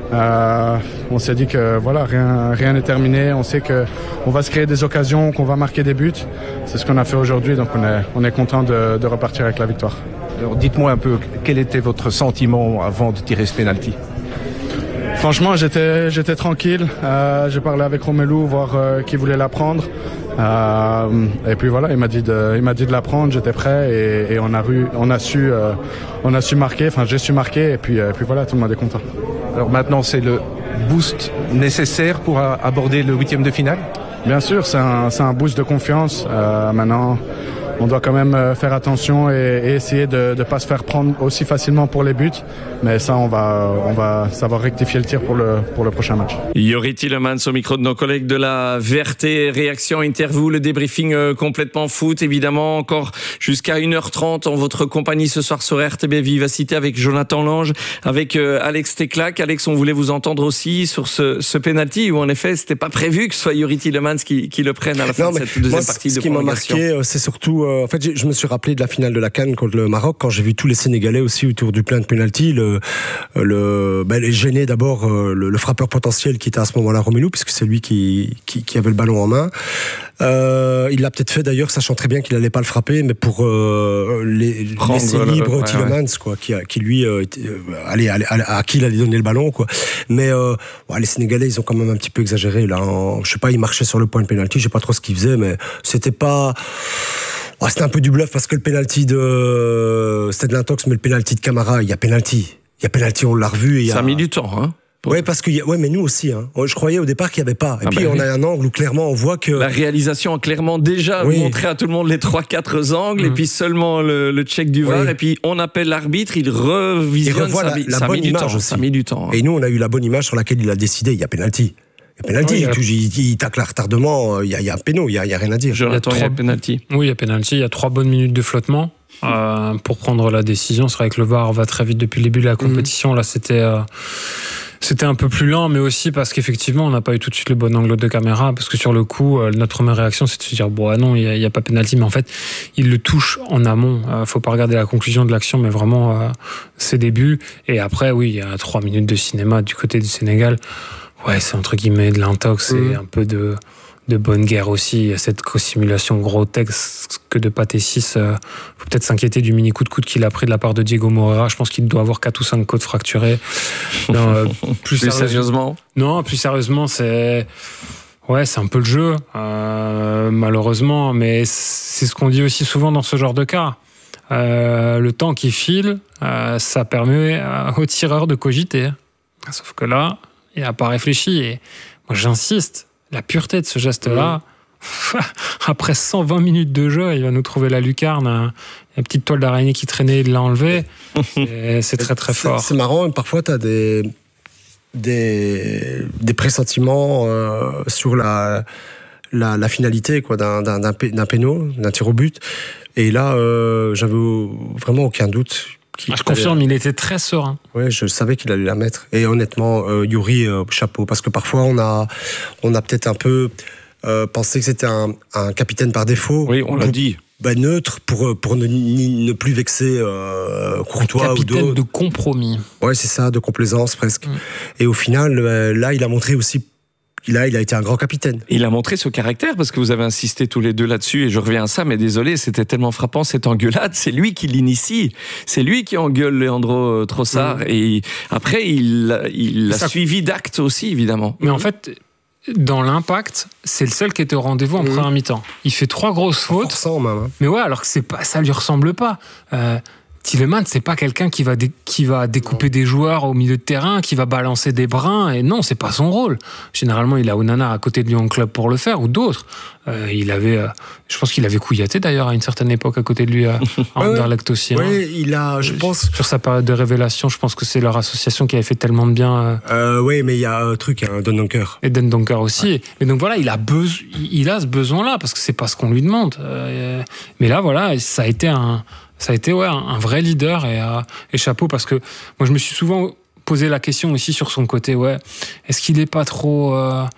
On s'est dit que voilà, rien n'est terminé. On sait qu'on va se créer des occasions, qu'on va marquer des buts. C'est ce qu'on a fait aujourd'hui, donc on est content de repartir avec la victoire. Alors dites-moi un peu, quel était votre sentiment avant de tirer ce penalty? Franchement, j'étais tranquille. J'ai parlé avec Romelu, voir qui voulait la prendre. Et puis voilà, il m'a dit de la prendre. J'étais prêt et on a su marquer. Enfin, j'ai su marquer et puis voilà, tout le monde est content. Alors maintenant, c'est le boost nécessaire pour aborder le 8e de finale? Bien sûr, c'est un boost de confiance. Maintenant, on doit quand même faire attention et essayer de ne pas se faire prendre aussi facilement pour les buts. Mais ça, on va savoir rectifier le tir pour le prochain match. Youri Tielemans au micro de nos collègues de la VRT. Réaction, interview, le débriefing complètement foot. Évidemment, encore jusqu'à 1h30 en votre compagnie ce soir sur RTB Vivacité avec Jonathan Lange, avec Alex Teclac. Alex, on voulait vous entendre aussi sur ce penalty où en effet, c'était pas prévu que ce soit Youri Tielemans qui le prenne à la fin de cette deuxième partie de prolongation. Ce qui m'a marqué, c'est surtout... en fait, je me suis rappelé de la finale de la CAN contre le Maroc quand j'ai vu tous les Sénégalais aussi autour du plein de penalty. Les gêner d'abord le frappeur potentiel qui était à ce moment-là Romelu, puisque c'est lui qui avait le ballon en main. Il l'a peut-être fait d'ailleurs, sachant très bien qu'il allait pas le frapper, mais pour laisser libre Tielemans, quoi, qui lui à qui il allait donner le ballon, quoi. Mais les Sénégalais, ils ont quand même un petit peu exagéré là. Je sais pas, ils marchaient sur le point de penalty, je sais pas trop ce qu'ils faisaient, mais c'était pas. C'était un peu du bluff parce que le penalty c'était de l'intox, mais le penalty de Camara, il y a penalty, on l'a revu. Ça a mis du temps, hein. Ouais, parce que mais nous aussi, hein. Je croyais au départ qu'il n'y avait pas. Et puis on a un angle où clairement on voit que la réalisation a clairement déjà montré à tout le monde les 3-4 angles et puis seulement le check du VAR et puis on appelle l'arbitre, il revisionne, la bonne image aussi. Ça a mis du temps. Hein. Et nous on a eu la bonne image sur laquelle il a décidé. Il y a penalty. Il tacle à retardement, il y a un péno, il y a rien à dire. Jonathan, il y a penalty. Oui, il y a penalty. Il y a 3 bonnes minutes de flottement pour prendre la décision. C'est vrai que le VAR va très vite depuis le début de la compétition. Là, c'était un peu plus lent, mais aussi parce qu'effectivement, on n'a pas eu tout de suite le bon angle de caméra. Parce que sur le coup, notre première réaction, c'est de se dire non, il y a pas penalty. Mais en fait, il le touche en amont. Faut pas regarder la conclusion de l'action, mais vraiment ses débuts. Et après, oui, il y a 3 minutes de cinéma du côté du Sénégal. Ouais, c'est entre guillemets de l'intox et un peu de bonne guerre aussi. Il y a cette simulation grotesque de Pathé 6. Faut peut-être s'inquiéter du mini coup de coude qu'il a pris de la part de Diego Moreira. Je pense qu'il doit avoir 4 ou 5 côtes fracturées. Non, plus sérieusement. Non, plus sérieusement, c'est un peu le jeu, malheureusement. Mais c'est ce qu'on dit aussi souvent dans ce genre de cas. le temps qui file, ça permet aux tireurs de cogiter. Sauf que là, il n'a pas réfléchi. Et moi, j'insiste, la pureté de ce geste-là, après 120 minutes de jeu, il va nous trouver la lucarne, une petite toile d'araignée qui traînait, il l'a enlevée. C'est très très fort. C'est marrant, parfois tu as des pressentiments sur la finalité quoi, d'un péno, d'un tir au but. Et là, j'avais vraiment aucun doute. Je confirme, il était très serein. Ouais, je savais qu'il allait la mettre. Et honnêtement, Youri, chapeau. Parce que parfois, on a peut-être un peu pensé que c'était un capitaine par défaut. Oui, on l'a dit. Neutre pour ne plus vexer Courtois ou d'autres. Capitaine de compromis. Ouais, c'est ça, de complaisance presque. Et au final, là, il a montré aussi. Il a été un grand capitaine. Il a montré ce caractère parce que vous avez insisté tous les deux là-dessus et je reviens à ça, mais désolé, c'était tellement frappant cette engueulade. C'est lui qui l'initie. C'est lui qui engueule Leandro Trossard et après il a suivi d'actes aussi évidemment. Mais en fait, dans l'impact, c'est le seul qui était au rendez-vous en première mi-temps. Il fait 3 grosses fautes. Même, hein. Mais ouais, alors que ça lui ressemble pas. Tielemans, c'est pas quelqu'un qui va découper des joueurs au milieu de terrain, qui va balancer des brins. Et non, c'est pas son rôle. Généralement, il a Onana à côté de lui en club pour le faire, ou d'autres. Je pense qu'il avait Kouyaté d'ailleurs à une certaine époque à côté de lui à Anderlecht aussi. Oui, il a, je pense. Sur sa période de révélation, je pense que c'est leur association qui avait fait tellement de bien. Oui, mais il y a un truc, Dendoncker. Et Dendoncker aussi. Ouais. Mais donc voilà, il a ce besoin-là parce que c'est pas ce qu'on lui demande. Mais là, voilà, ça a été un vrai leader et chapeau parce que moi je me suis souvent posé la question aussi sur son côté est-ce qu'il est pas trop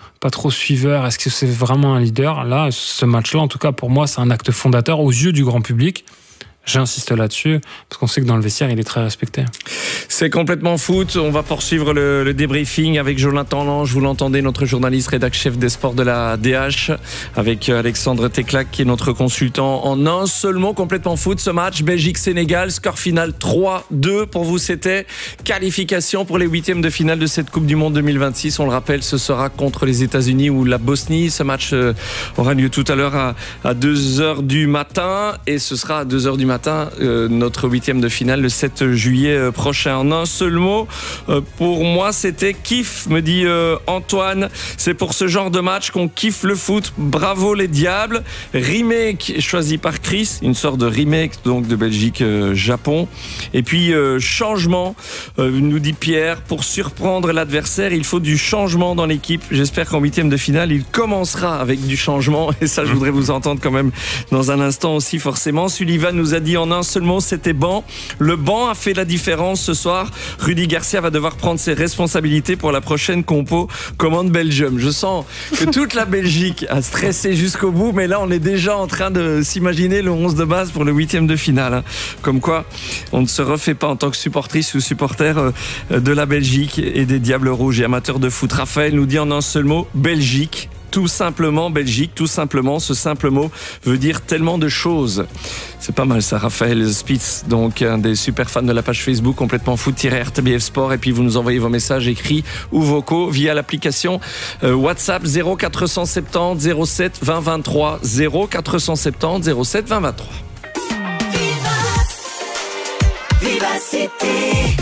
suiveur, est-ce que c'est vraiment un leader? Là, ce match-là, en tout cas pour moi, c'est un acte fondateur aux yeux du grand public. J'insiste là-dessus, parce qu'on sait que dans le vestiaire, il est très respecté. C'est complètement foot. On va poursuivre le débriefing avec Jonathan Lange. Vous l'entendez, notre journaliste rédac-chef des sports de la DH, avec Alexandre Teclac, qui est notre consultant en un seul mot. Complètement foot, ce match. Belgique-Sénégal, score final 3-2. Pour vous, c'était qualification pour les 8e de finale de cette Coupe du Monde 2026. On le rappelle, ce sera contre les États-Unis ou la Bosnie. Ce match aura lieu tout à l'heure à 2h du matin. Et ce sera à 2h du matin, notre 8e de finale le 7 juillet prochain. En un seul mot, pour moi, c'était kiff, me dit Antoine. C'est pour ce genre de match qu'on kiffe le foot. Bravo les Diables. Remake choisi par Chris, une sorte de remake donc de Belgique-Japon. Et puis changement, nous dit Pierre, pour surprendre l'adversaire, il faut du changement dans l'équipe. J'espère qu'en 8e de finale, il commencera avec du changement. Et ça, je voudrais vous entendre quand même dans un instant aussi, forcément. Sullivan nous a dit en un seul mot, c'était banc. Le banc a fait la différence ce soir. Rudy Garcia va devoir prendre ses responsabilités pour la prochaine compo commande Belgium. Je sens que toute la Belgique a stressé jusqu'au bout, mais là on est déjà en train de s'imaginer le 11 de base pour le 8e de finale. Comme quoi, on ne se refait pas en tant que supportrice ou supporter de la Belgique et des Diables Rouges et amateurs de foot. Raphaël nous dit en un seul mot, Belgique. Tout simplement Belgique, tout simplement, ce simple mot veut dire tellement de choses. C'est pas mal ça, Raphaël Spitz, donc un des super fans de la page Facebook complètement foot-RTBF Sport, et puis vous nous envoyez vos messages écrits ou vocaux via l'application WhatsApp 0470 07 20 23 0470 07 20 23. Viva City.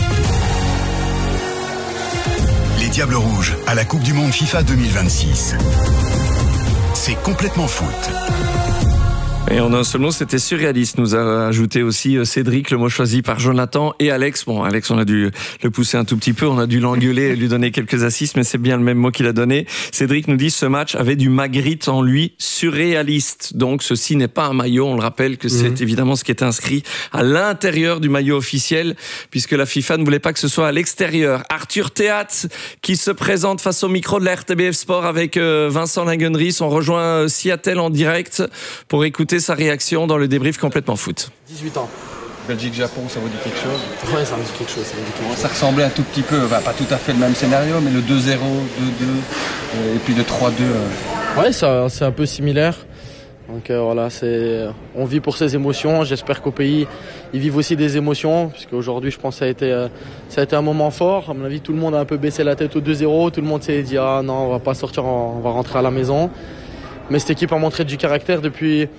Les Diables Rouges à la Coupe du Monde FIFA 2026. C'est complètement foot. Et en un seul mot, c'était surréaliste, nous a ajouté aussi Cédric, le mot choisi par Jonathan et Alex. Bon, Alex, on a dû le pousser un tout petit peu, on a dû l'engueuler et lui donner quelques assists, mais c'est bien le même mot qu'il a donné. Cédric nous dit, ce match avait du Magritte en lui, surréaliste. Donc, ceci n'est pas un maillot, on le rappelle que c'est évidemment ce qui est inscrit à l'intérieur du maillot officiel, puisque la FIFA ne voulait pas que ce soit à l'extérieur. Arthur Théat, qui se présente face au micro de la RTBF Sport avec Vincent Lingenries. On rejoint Seattle en direct pour écouter sa réaction dans le débrief complètement foot. 18 ans. Belgique-Japon, ça vous dit quelque chose? Ouais, ça me dit quelque chose. Ça ressemblait un tout petit peu, pas tout à fait le même scénario, mais le 2-0, 2-2 et puis le 3-2. Ouais, c'est un peu similaire. Donc voilà, on vit pour ses émotions. J'espère qu'au pays, ils vivent aussi des émotions, puisque aujourd'hui, je pense que ça a été un moment fort. À mon avis, tout le monde a un peu baissé la tête au 2-0. Tout le monde s'est dit, ah non, on va pas sortir, on va rentrer à la maison. Mais cette équipe a montré du caractère depuis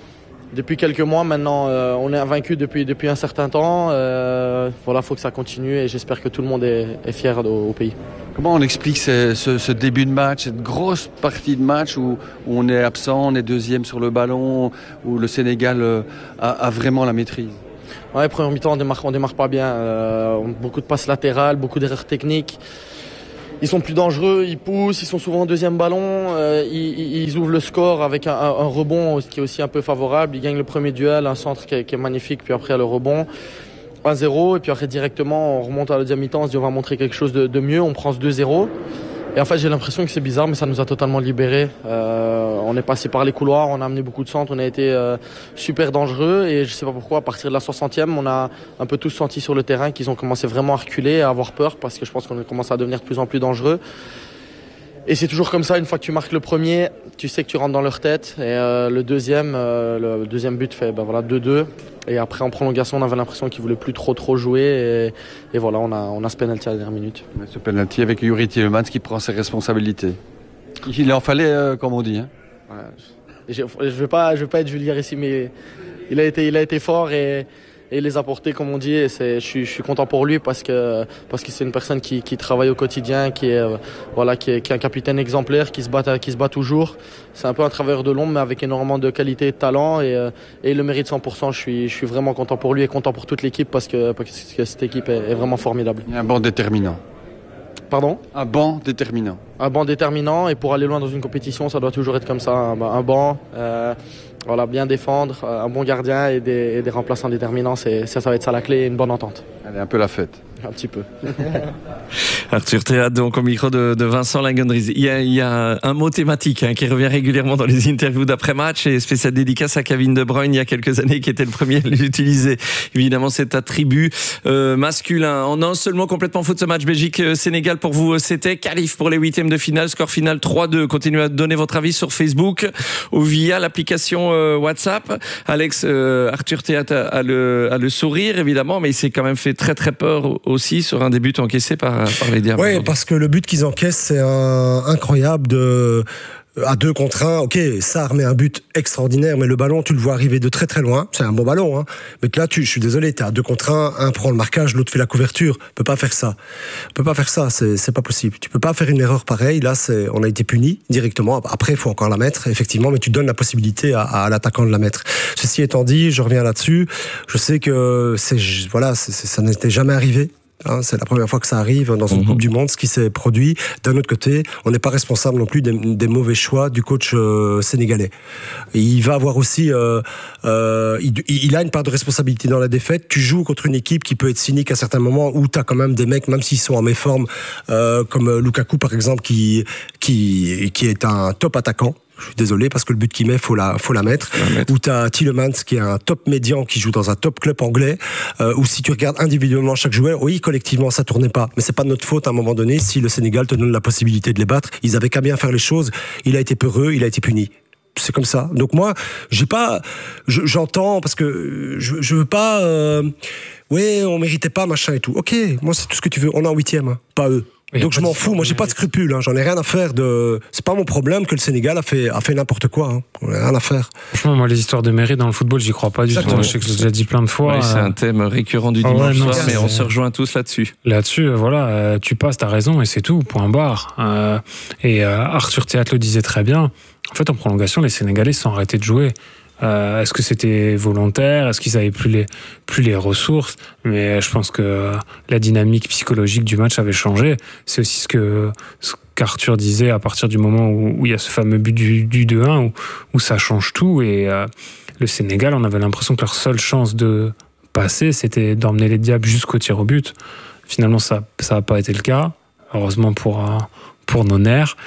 depuis quelques mois maintenant. On est invaincu depuis un certain temps. Voilà, faut que ça continue et j'espère que tout le monde est fier au pays. Comment on explique ce début de match, cette grosse partie de match où on est absent, on est deuxième sur le ballon, où le Sénégal a vraiment la maîtrise? Ouais, première mi-temps, on démarre pas bien. Beaucoup de passes latérales, beaucoup d'erreurs techniques. Ils sont plus dangereux, ils poussent, ils sont souvent au deuxième ballon. Ils ouvrent le score avec un rebond qui est aussi un peu favorable. Ils gagnent le premier duel, un centre qui est magnifique, puis après le rebond. 1-0, et puis après directement on remonte à la deuxième mi-temps, on se dit on va montrer quelque chose de mieux, on prend ce 2-0. Et en fait j'ai l'impression que c'est bizarre, mais ça nous a totalement libérés. On est passé par les couloirs, on a amené beaucoup de centres, on a été super dangereux, et je sais pas pourquoi, à partir de la 60e, on a un peu tous senti sur le terrain qu'ils ont commencé vraiment à reculer, à avoir peur, parce que je pense qu'on a commencé à devenir de plus en plus dangereux. Et c'est toujours comme ça, une fois que tu marques le premier, tu sais que tu rentres dans leur tête. Et le deuxième but fait 2-2. Et après, en prolongation, on avait l'impression qu'ils voulaient plus trop jouer. Et voilà, on a ce penalty à la dernière minute. Ce penalty avec Youri Tielemans qui prend ses responsabilités. Il en fallait, comme on dit. Hein. Ouais. Je veux pas être vulgaire ici, mais il a été fort et il les a portés, comme on dit. Et je suis content pour lui parce que c'est une personne qui travaille au quotidien, qui est un capitaine exemplaire, qui se bat toujours. C'est un peu un travailleur de l'ombre, mais avec énormément de qualité et de talent, et il le mérite 100%. Je suis vraiment content pour lui et content pour toute l'équipe parce que cette équipe est vraiment formidable. Il y a un banc déterminant. Pardon ? Un banc déterminant. Un banc déterminant, et pour aller loin dans une compétition, ça doit toujours être comme ça, un banc. Bien défendre, un bon gardien et des remplaçants déterminants, ça va être ça la clé, et une bonne entente. Allez, un peu la fête. Un petit peu. Arthur Théâtre, donc au micro de Vincent Lingendries. Il y a un mot thématique qui revient régulièrement dans les interviews d'après-match, et spécial dédicace à Kevin De Bruyne il y a quelques années, qui était le premier à l'utiliser. Évidemment, cet attribut masculin. En un seul mot, complètement foot, ce match Belgique-Sénégal pour vous, c'était qualif pour les huitièmes de finale. Score final 3-2. Continuez à donner votre avis sur Facebook ou via l'application WhatsApp. Alex, Arthur Théâtre a le sourire, évidemment, mais il s'est quand même fait très très peur aussi sur un des buts encaissés par les Diables. Oui, parce que le but qu'ils encaissent, c'est incroyable à 2 contre 1. Ok, Sarr met un but extraordinaire, mais le ballon, tu le vois arriver de très très loin. C'est un bon ballon, hein. Mais là, je suis désolé, t'es à 2 contre 1, un prend le marquage, l'autre fait la couverture. On peut pas faire ça. C'est pas possible. Tu peux pas faire une erreur pareille. Là, on a été puni directement. Après, il faut encore la mettre, effectivement, mais tu donnes la possibilité à l'attaquant de la mettre. Ceci étant dit, je reviens là-dessus. Je sais que ça n'était jamais arrivé. C'est la première fois que ça arrive dans une Coupe du Monde, ce qui s'est produit. D'un autre côté, on n'est pas responsable non plus des mauvais choix du coach sénégalais. Et il va avoir aussi, il a une part de responsabilité dans la défaite. Tu joues contre une équipe qui peut être cynique à certains moments, où tu as quand même des mecs, même s'ils sont en méforme, comme Lukaku par exemple, qui est un top attaquant. Je suis désolé parce que le but qu'il met, faut la mettre. Ou t'as Tielemans qui est un top médian qui joue dans un top club anglais. Ou si tu regardes individuellement chaque joueur, oui, collectivement ça tournait pas, mais c'est pas de notre faute à un moment donné si le Sénégal te donne la possibilité de les battre. Ils avaient qu'à bien faire les choses. Il a été peureux, il a été puni. C'est comme ça. Donc moi, j'entends parce que je veux pas. On méritait pas machin et tout. Ok, moi c'est tout ce que tu veux. On est en 8e, pas eux. Donc je m'en fous, moi j'ai pas de scrupules, j'en ai rien à faire c'est pas mon problème que le Sénégal a fait n'importe quoi, on a rien à faire. Franchement, moi les histoires de mérite dans le football, j'y crois pas du tout. Je sais que je l'ai déjà dit plein de fois. Oui, c'est un thème récurrent du dimanche soir, mais on se rejoint tous là-dessus. Tu passes, t'as raison et c'est tout, point barre. Arthur Théâtre le disait très bien. En fait, en prolongation, les Sénégalais se sont arrêtés de jouer. Est-ce que c'était volontaire ? Est-ce qu'ils avaient plus les ressources ? Mais je pense que la dynamique psychologique du match avait changé. C'est aussi ce qu'Arthur disait à partir du moment où il y a ce fameux but du 2-1 où ça change tout. Et le Sénégal, on avait l'impression que leur seule chance de passer, c'était d'emmener les Diables jusqu'au tir au but. Finalement, ça n'a pas été le cas. Heureusement pour nos nerfs.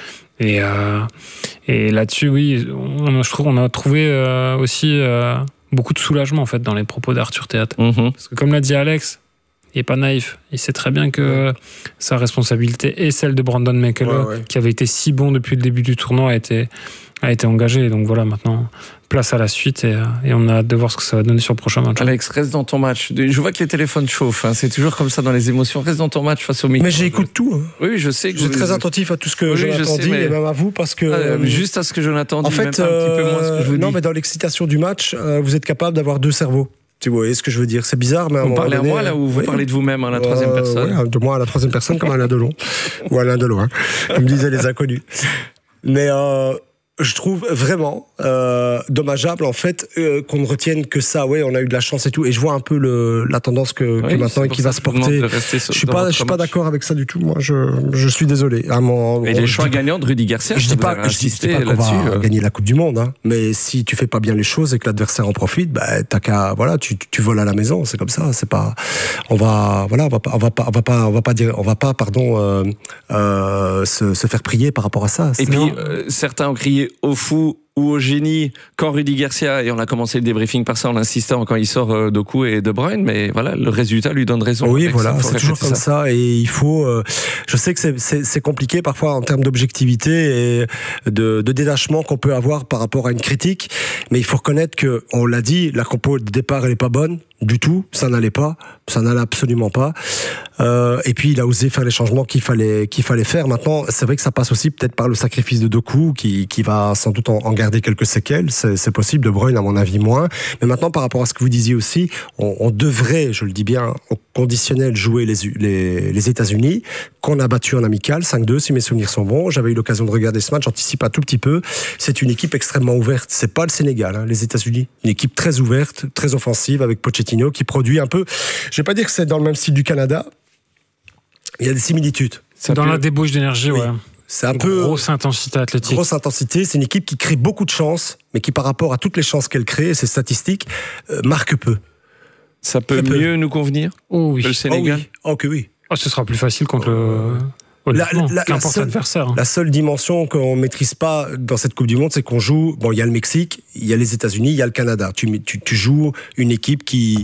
Et là-dessus, oui, je trouve qu'on a trouvé aussi beaucoup de soulagement en fait dans les propos d'Arthur Théâtre. Parce que comme l'a dit Alex, il n'est pas naïf. Il sait très bien que sa responsabilité et celle de Brandon McCullough, qui avait été si bon depuis le début du tournoi, a été engagé. Donc voilà, maintenant, place à la suite et on a hâte de voir ce que ça va donner sur le prochain match. Alex, reste dans ton match. Je vois que les téléphones chauffent. C'est toujours comme ça dans les émotions. Reste dans ton match face au micro. Mais j'écoute tout. Oui, je sais. Je suis très attentif à tout ce que Jonathan dit, et même à vous, parce que... juste à ce que Jonathan dit, en fait, même pas un petit peu moins ce que je vous dis. Non, mais dans l'excitation du match, vous êtes capable d'avoir deux cerveaux. Tu vois ce que je veux dire? C'est bizarre, mais vous parlez à moi là ou vous parlez de vous-même à la troisième personne? Oui, de moi à la troisième personne comme Alain Delon ou Alain Delon, comme disaient les inconnus. Mais je trouve vraiment dommageable en fait qu'on ne retienne que ça. Ouais, on a eu de la chance et tout, et je vois un peu la tendance que maintenant qui va se porter. Je suis pas d'accord avec ça du tout. Moi, je suis désolé. Et les choix gagnants de Rudy Garcia, je dis pas qu'on va gagner la Coupe du Monde, hein. Mais si tu fais pas bien les choses et que l'adversaire en profite, bah t'as qu'à tu voles à la maison. C'est comme ça. C'est pas on va pas se faire prier par rapport à ça. Et puis certains ont crié au fou ou au génie quand Rudy Garcia, et on a commencé le débriefing par ça en insistant quand il sort Doku et De Bruyne, mais voilà, le résultat lui donne raison. Oui, voilà, c'est toujours comme ça, et il faut je sais que c'est compliqué parfois en termes d'objectivité et de détachement qu'on peut avoir par rapport à une critique, mais il faut reconnaître que, on l'a dit, la compo de départ elle est pas bonne du tout, ça n'allait absolument pas, et puis il a osé faire les changements qu'il fallait faire. Maintenant, c'est vrai que ça passe aussi peut-être par le sacrifice de Doku qui va sans doute en garder quelques séquelles, c'est possible. De Bruyne à mon avis moins, mais maintenant par rapport à ce que vous disiez aussi, on devrait, je le dis bien, au conditionnel jouer les États-Unis qu'on a battu en amical 5-2 si mes souvenirs sont bons. J'avais eu l'occasion de regarder ce match, j'anticipe un tout petit peu, c'est une équipe extrêmement ouverte, c'est pas le Sénégal, hein, les États-Unis, une équipe très ouverte, très offensive avec Pochettino qui produit un peu, je vais pas dire que c'est dans le même style du Canada, il y a des similitudes. C'est dans la débauche d'énergie, oui. Ouais. C'est un peu grosse intensité athlétique. Grosse intensité, c'est une équipe qui crée beaucoup de chances, mais qui par rapport à toutes les chances qu'elle crée, ses statistiques, marque peu. Ça peut mieux nous convenir oui. que le Sénégal. Oh que oui. Ce sera plus facile contre qu'importe l'adversaire. La seule dimension qu'on ne maîtrise pas dans cette Coupe du Monde, c'est qu'on joue... Bon, il y a le Mexique, il y a les États-Unis, il y a le Canada. Tu joues une équipe qui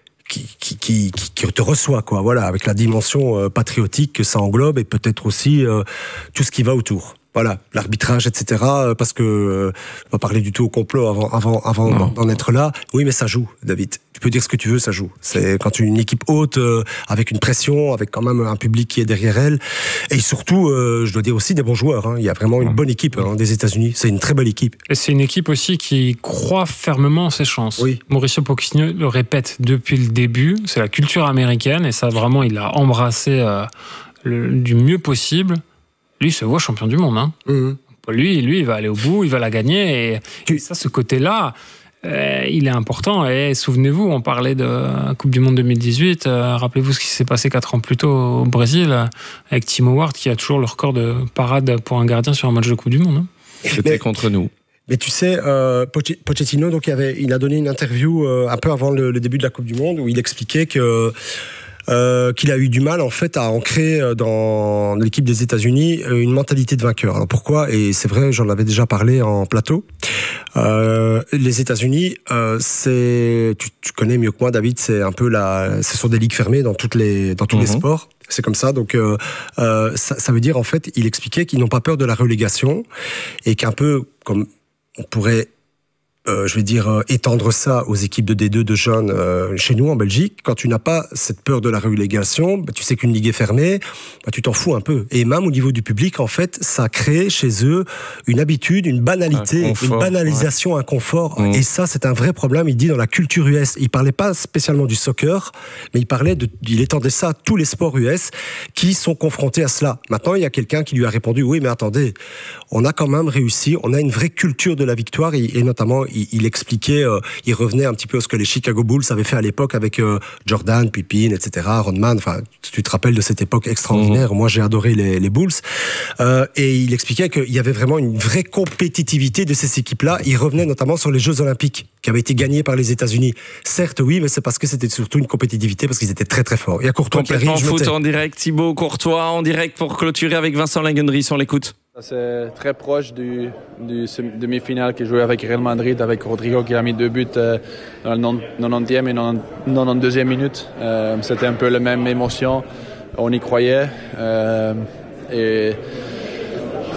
te reçoit, quoi. Voilà, avec la dimension patriotique que ça englobe, et peut-être aussi tout ce qui va autour. Voilà, l'arbitrage, etc. Parce que on va parler du tout au complot avant d'en être là. Oui, mais ça joue, David. Tu peux dire ce que tu veux, ça joue. C'est quand tu es une équipe haute, avec une pression, avec quand même un public qui est derrière elle, et surtout, je dois dire aussi des bons joueurs. Hein. Il y a vraiment une bonne équipe des États-Unis. C'est une très belle équipe. Et c'est une équipe aussi qui croit fermement en ses chances. Oui. Mauricio Pochettino le répète depuis le début. C'est la culture américaine, et ça vraiment, il l'a embrassé du mieux possible. Lui, il se voit champion du monde. Hein. Mmh. Lui, il va aller au bout, il va la gagner. Et ça, ce côté-là, il est important. Et souvenez-vous, on parlait de la Coupe du Monde 2018. Rappelez-vous ce qui s'est passé 4 ans plus tôt au Brésil, avec Tim Howard, qui a toujours le record de parade pour un gardien sur un match de Coupe du Monde. Hein. C'était contre nous. Mais tu sais, Pochettino, donc, il a donné une interview un peu avant le début de la Coupe du Monde, où il expliquait que... qu'il a eu du mal en fait à ancrer dans l'équipe des États-Unis une mentalité de vainqueur. Alors pourquoi? Et c'est vrai, j'en avais déjà parlé en plateau. Les États-Unis, tu connais mieux que moi, David, c'est un peu ce sont des ligues fermées dans tous les sports. C'est comme ça, donc ça veut dire en fait, il expliquait qu'ils n'ont pas peur de la relégation, et qu'un peu comme on pourrait étendre ça aux équipes de D2 de jeunes chez nous en Belgique. Quand tu n'as pas cette peur de la relégation, tu sais qu'une ligue est fermée, tu t'en fous un peu. Et même au niveau du public, en fait, ça crée chez eux une habitude, une banalité, une banalisation, un confort. Et ça, c'est un vrai problème, il dit, dans la culture US. Il parlait pas spécialement du soccer, mais il étendait ça à tous les sports US qui sont confrontés à cela. Maintenant, il y a quelqu'un qui lui a répondu, oui, mais attendez, on a quand même réussi, on a une vraie culture de la victoire, et notamment, il expliquait, il revenait un petit peu à ce que les Chicago Bulls avaient fait à l'époque avec Jordan, Pippen, etc., Rodman. Enfin, tu te rappelles de cette époque extraordinaire. Moi, j'ai adoré les Bulls. Et il expliquait qu'il y avait vraiment une vraie compétitivité de ces équipes-là. Il revenait notamment sur les Jeux Olympiques qui avaient été gagnés par les États-Unis. Certes, oui, mais c'est parce que c'était surtout une compétitivité, parce qu'ils étaient très très forts. Et à Courtois qui arrive, foot en direct, Thibaut Courtois en direct pour clôturer avec Vincent Lagendries. On l'écoute. C'est très proche du demi-finale qui jouait avec Real Madrid, avec Rodrigo qui a mis 2 buts dans la 90e et 92e minute. C'était un peu la même émotion, on y croyait. Et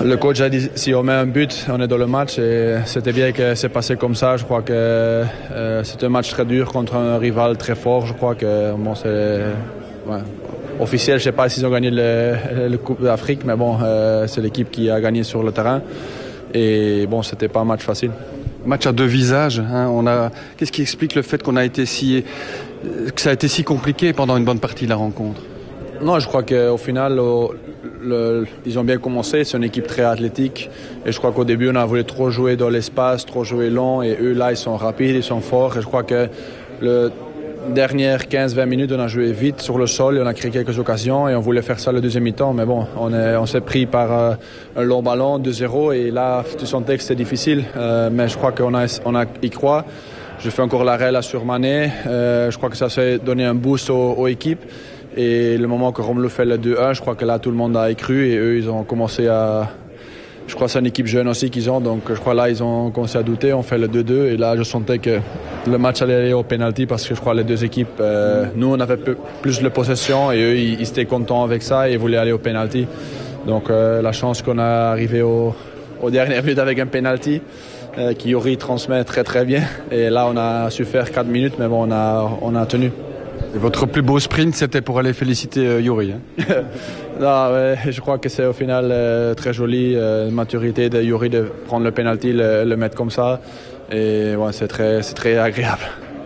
Le coach a dit si on met un but, on est dans le match et c'était bien que c'est passé comme ça. Je crois que c'est un match très dur contre un rival très fort. Je crois que c'est officiel. Je ne sais pas s'ils ont gagné le Coupe d'Afrique, mais bon, c'est l'équipe qui a gagné sur le terrain. Et bon, c'était pas un match facile. Match à deux visages. Hein. Qu'est-ce qui explique le fait que ça a été si compliqué pendant une bonne partie de la rencontre? Non, je crois qu'au final, ils ont bien commencé. C'est une équipe très athlétique. Et je crois qu'au début, on a voulu trop jouer dans l'espace, trop jouer long. Et eux, là, ils sont rapides, ils sont forts. Et je crois que les dernières 15-20 minutes, on a joué vite sur le sol. Et on a créé quelques occasions. Et on voulait faire ça le deuxième mi-temps. Mais bon, on s'est pris par un long ballon, 2-0. Et là, tu sentais que c'était difficile. Mais je crois qu'on y croit. Je fais encore l'arrêt là sur Mané. Je crois que ça s'est donné un boost aux équipes. Et le moment que Romelu fait le 2-1, je crois que là tout le monde a y cru et eux ils ont commencé à... Je crois que c'est une équipe jeune aussi qu'ils ont, donc je crois là ils ont commencé à douter, on fait le 2-2 et là je sentais que le match allait aller au pénalty parce que je crois les deux équipes, nous on avait plus de possession et eux ils étaient contents avec ça et ils voulaient aller au pénalty. Donc la chance qu'on a arrivé au dernier minute avec un pénalty qui Yuri transmet très très bien et là on a su faire 4 minutes mais bon on a tenu. Et votre plus beau sprint, c'était pour aller féliciter Yuri. Hein. Non, ouais, je crois que c'est au final très joli, maturité de Yuri de prendre le penalty, le mettre comme ça. Et ouais, c'est très agréable.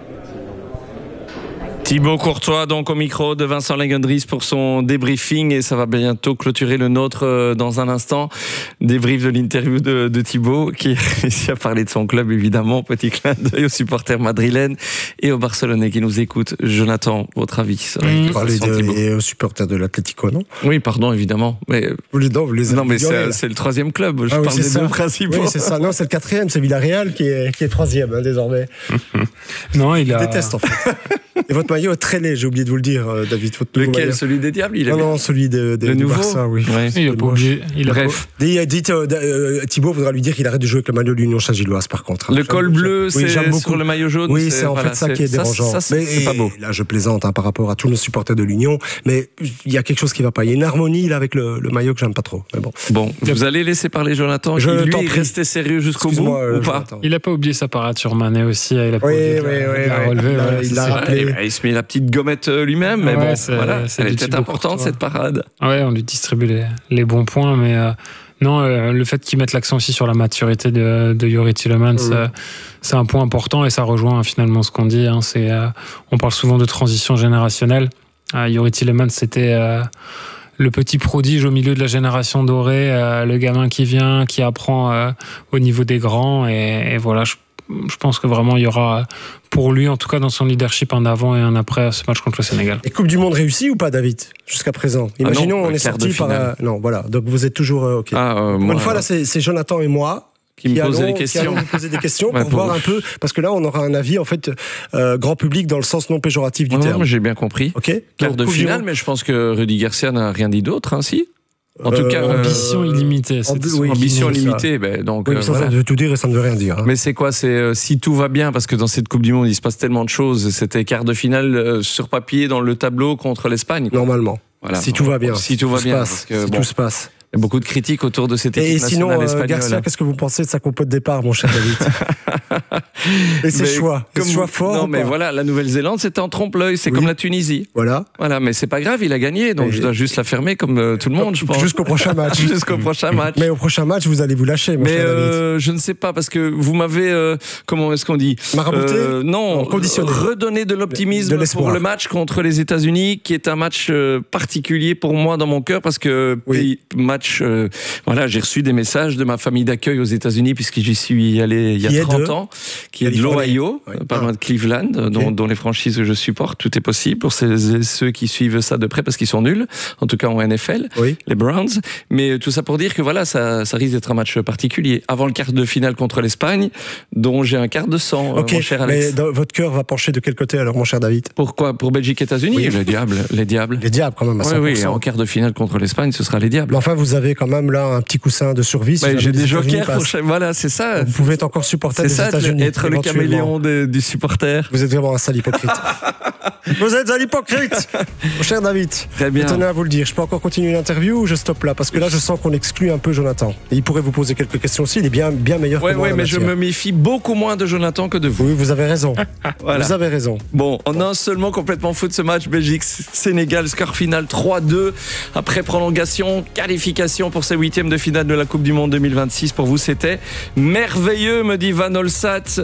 Thibaut Courtois donc au micro de Vincent Lagendries pour son débriefing et ça va bientôt clôturer le nôtre dans un instant. Débrief de l'interview de Thibaut qui a réussi à parler de son club évidemment. Petit clin d'œil aux supporters madrilènes et aux Barcelonais qui nous écoutent. Jonathan, votre avis sur vous parlez et aux supporters de l'Atlético, non? Oui, pardon, évidemment. Mais vous les non, mais c'est le troisième club. Je parle des deux principaux. Oui, c'est ça. Non, c'est le quatrième. C'est Villarreal qui est troisième hein, désormais. Non, il déteste en fait. Et votre maillot est très laid, j'ai oublié de vous le dire, David. Lequel? Celui des Diables? Non, celui du Barça, oui. Ouais, il est pas obligé. Bref. Thibaut voudra lui dire qu'il arrête de jouer avec le maillot de l'Union Saint-Gilloise, par contre. Le col bleu, c'est sur le maillot jaune. Oui, c'est en fait ça qui est dérangeant. Ça, c'est pas beau. Là, je plaisante par rapport à tous nos supporters de l'Union, mais il y a quelque chose qui va pas. Il y a une harmonie là avec le maillot que j'aime pas trop. Mais bon, vous allez laisser parler Jonathan. Je lui est resté sérieux jusqu'au bout ou pas? Il a pas oublié sa parade sur Mané aussi. Il a pas relevé. Il l'a rappelé. Il se met la petite gommette lui-même, mais bon, voilà, elle était importante cette parade. Ouais, on lui distribue les bons points, mais non, le fait qu'ils mettent l'accent aussi sur la maturité de Yuri Tielemans, c'est un point important et ça rejoint finalement ce qu'on dit. Hein, on parle souvent de transition générationnelle. Yuri Tielemans, c'était le petit prodige au milieu de la génération dorée, le gamin qui vient, qui apprend au niveau des grands, et voilà. Je pense que vraiment il y aura pour lui, en tout cas dans son leadership, un avant et un après ce match contre le Sénégal. Et Coupe du Monde réussie ou pas, David, jusqu'à présent? Imaginons on est sorti par non, voilà, donc vous êtes toujours ok. Une fois là, c'est Jonathan et moi qui me posaient des questions pour voir un peu, parce que là on aura un avis en fait grand public dans le sens non péjoratif du terme. J'ai bien compris. Ok. Quart de finale, mais je pense que Rudy Garcia n'a rien dit d'autre, hein, si. En tout cas, ambition illimitée. Ambition illimitée. Donc, ça veut tout dire et ça ne veut rien dire. Hein. Mais c'est quoi? C'est si tout va bien, parce que dans cette Coupe du Monde, il se passe tellement de choses. C'était quart de finale sur papier dans le tableau contre l'Espagne. Normalement. Voilà. Si tout va bien. Si tout va bien. Parce que, tout se passe. Il y a beaucoup de critiques autour de cette équipe nationale espagnole. Et sinon, Garcia, qu'est-ce que vous pensez de sa compo de départ, mon cher David? Et ses choix forts. Non, mais voilà, la Nouvelle-Zélande, c'était en trompe-l'œil, c'est comme la Tunisie. Voilà, mais c'est pas grave, il a gagné, donc je dois juste la fermer comme tout le monde, je pense. Jusqu'au prochain match. Jusqu'au prochain match. Mais au prochain match, vous allez vous lâcher, mon cher David. Je ne sais pas, parce que vous m'avez, comment est-ce qu'on dit? Marabouté? Non, conditionné. Redonner de l'optimisme pour le match contre les États-Unis, qui est un match particulier pour moi dans mon cœur, parce que match... Voilà, j'ai reçu des messages de ma famille d'accueil aux États-Unis puisque j'y suis allé il y a 30 ans, qui est de l'Ohio, pas loin de Cleveland, dont les franchises que je supporte. Tout est possible pour ceux qui suivent ça de près parce qu'ils sont nuls, en tout cas en NFL, les Browns. Mais tout ça pour dire que voilà, ça risque d'être un match particulier. Avant le quart de finale contre l'Espagne, dont j'ai un quart de sang, mon cher Alex. Mais votre cœur va pencher de quel côté alors, mon cher David? Pourquoi? Pour Belgique-États-Unis? Les diables. Les diables quand même à 100%. Oui, en quart de finale contre l'Espagne, ce sera les diables. Mais enfin, vous avez quand même là un petit coussin de survie. Si j'ai des jokers pour chaque... Voilà, c'est ça. Vous pouvez être encore supporter des États-Unis. C'est ça, être le caméléon du supporter. Vous êtes vraiment un sale hypocrite. Vous êtes un hypocrite, mon cher David. Très bien. Je tenais à vous le dire. Je peux encore continuer l'interview ou je stoppe là? Parce que là, je sens qu'on exclut un peu Jonathan. Et il pourrait vous poser quelques questions aussi. Il est bien meilleur que moi. Oui, mais je me méfie beaucoup moins de Jonathan que de vous. Oui, vous avez raison. Voilà. Vous avez raison. Bon, en un seulement complètement foot ce match Belgique-Sénégal, score final 3-2 après prolongation, qualification pour ces huitièmes de finale de la Coupe du Monde 2026. Pour vous, c'était merveilleux, me dit Van Olsat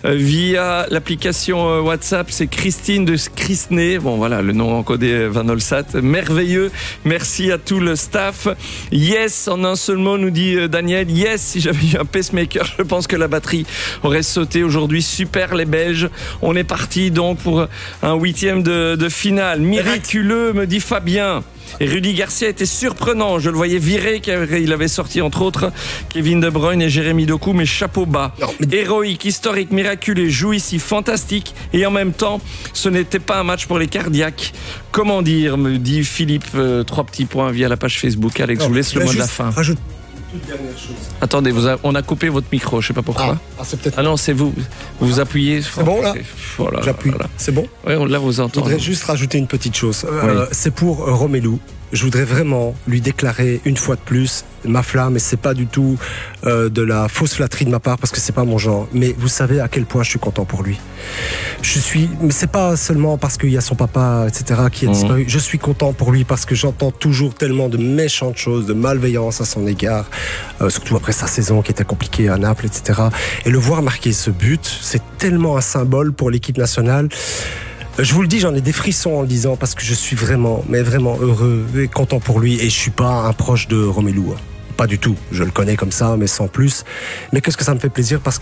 via l'application WhatsApp. C'est Christine de Crisney. Bon, voilà, le nom encodé Van Olsat. Merveilleux. Merci à tout le staff. Yes, en un seul mot, nous dit Daniel. Yes, si j'avais eu un pacemaker, je pense que la batterie aurait sauté aujourd'hui. Super, les Belges. On est parti donc pour un huitième de finale. Miraculeux, me dit Fabien. Et Rudy Garcia était surprenant. Je le voyais virer, il avait sorti entre autres Kevin De Bruyne et Jérémy Doku, mais chapeau bas. Héroïque, historique, miraculeux, jouissif, fantastique. Et en même temps, ce n'était pas un match pour les cardiaques. Comment dire, me dit Philippe. 3 petits points via la page Facebook. Alex, je vous laisse le mot de la fin. Rajoute toute dernière chose. Attendez, on a coupé votre micro, je sais pas pourquoi. C'est peut-être. Ah non, c'est vous. Vous appuyez. C'est bon là. Voilà, j'appuie. Voilà. C'est bon. Oui, là vous entend. Je voudrais juste rajouter une petite chose. Oui. C'est pour Romelu. Je voudrais vraiment lui déclarer une fois de plus ma flamme, et c'est pas du tout de la fausse flatterie de ma part parce que c'est pas mon genre. Mais vous savez à quel point je suis content pour lui. Mais c'est pas seulement parce qu'il y a son papa, etc., qui a disparu. Je suis content pour lui parce que j'entends toujours tellement de méchantes choses, de malveillance à son égard, surtout après sa saison qui était compliquée à Naples, etc. Et le voir marquer ce but, c'est tellement un symbole pour l'équipe nationale. Je vous le dis, j'en ai des frissons en le disant parce que je suis vraiment, mais vraiment heureux et content pour lui. Et je suis pas un proche de Romelu. Pas du tout. Je le connais comme ça, mais sans plus. Mais qu'est-ce que ça me fait plaisir parce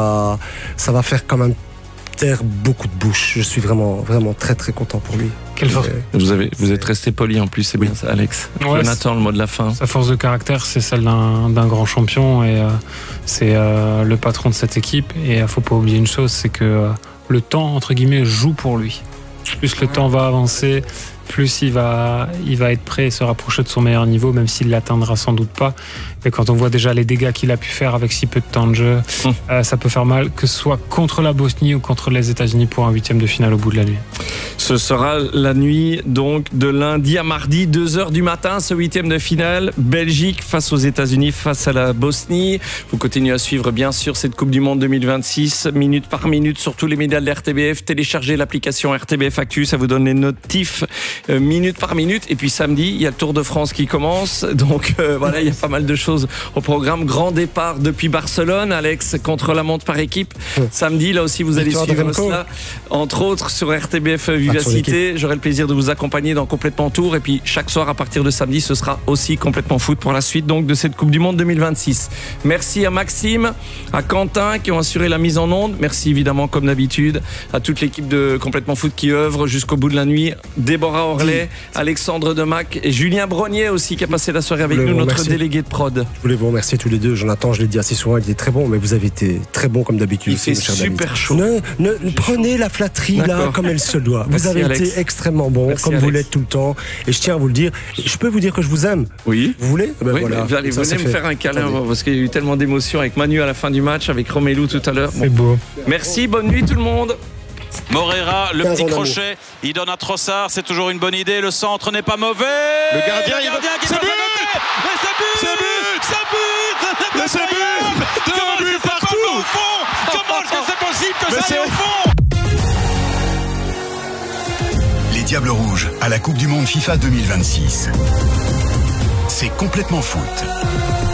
ça va faire quand même taire beaucoup de bouches. Je suis vraiment, vraiment très, très content pour lui. Quelle force. Vous êtes resté poli en plus, c'est bien ça, Alex. Ouais, Jonathan, le mot de la fin. Sa force de caractère, c'est celle d'un grand champion et c'est le patron de cette équipe. Et il faut pas oublier une chose, c'est que le temps, entre guillemets, joue pour lui. Plus le temps va avancer, plus il va être prêt et se rapprocher de son meilleur niveau, même s'il l'atteindra sans doute pas. Mais quand on voit déjà les dégâts qu'il a pu faire avec si peu de temps de jeu, ça peut faire mal, que ce soit contre la Bosnie ou contre les États-Unis pour un huitième de finale au bout de la nuit. Ce sera la nuit donc de lundi à mardi, 2h du matin, ce huitième de finale. Belgique face aux États-Unis, face à la Bosnie. Vous continuez à suivre bien sûr cette Coupe du Monde 2026, minute par minute, sur tous les médias de l'RTBF. Téléchargez l'application RTBF Actu, ça vous donne les notifs minute par minute. Et puis samedi, il y a le Tour de France qui commence. Donc voilà, il y a pas mal de choses au programme. Grand départ depuis Barcelone, Alex, contre-la-montre par équipe. Samedi, là aussi, vous allez suivre cela, entre autres sur RTBF Vivacité. J'aurai le plaisir de vous accompagner dans Complètement Tour. Et puis chaque soir, à partir de samedi, ce sera aussi Complètement Foot pour la suite donc de cette Coupe du Monde 2026. Merci à Maxime, à Quentin qui ont assuré la mise en onde. Merci évidemment, comme d'habitude, à toute l'équipe de Complètement Foot qui œuvre jusqu'au bout de la nuit. Déborah Orlet, Alexandre Demac et Julien Brognier aussi qui a passé la soirée avec nous, notre délégué de prod. Je voulais vous remercier tous les deux. Jonathan, je l'ai dit assez souvent, il était très bon, mais vous avez été très bon comme d'habitude. Il fait super chaud. Prenez la flatterie là comme elle se doit. Merci, vous avez Alex. été extrêmement bon, Merci, comme Alex. vous l'êtes tout le temps. Et je tiens à vous le dire. Je peux vous dire que je vous aime. Oui. Vous voulez Oui, voilà. vous allez, Ça, venez c'est me fait. faire un câlin. Attendez. Parce qu'il y a eu tellement d'émotions avec Manu à la fin du match, avec Romelu tout à l'heure. C'est beau. Merci, bonne nuit tout le monde. Moreira, le 15 petit ans d'amour. crochet, il donne à Trossard, c'est toujours une bonne idée, le centre n'est pas mauvais. Le gardien, il qui c'est va but. c'est but. Mais c'est but. Deux buts partout. Comment est-ce que c'est possible que Mais ça aille au c'est- fond? Les Diables Rouges à la Coupe du Monde FIFA 2026. C'est Complètement Foot.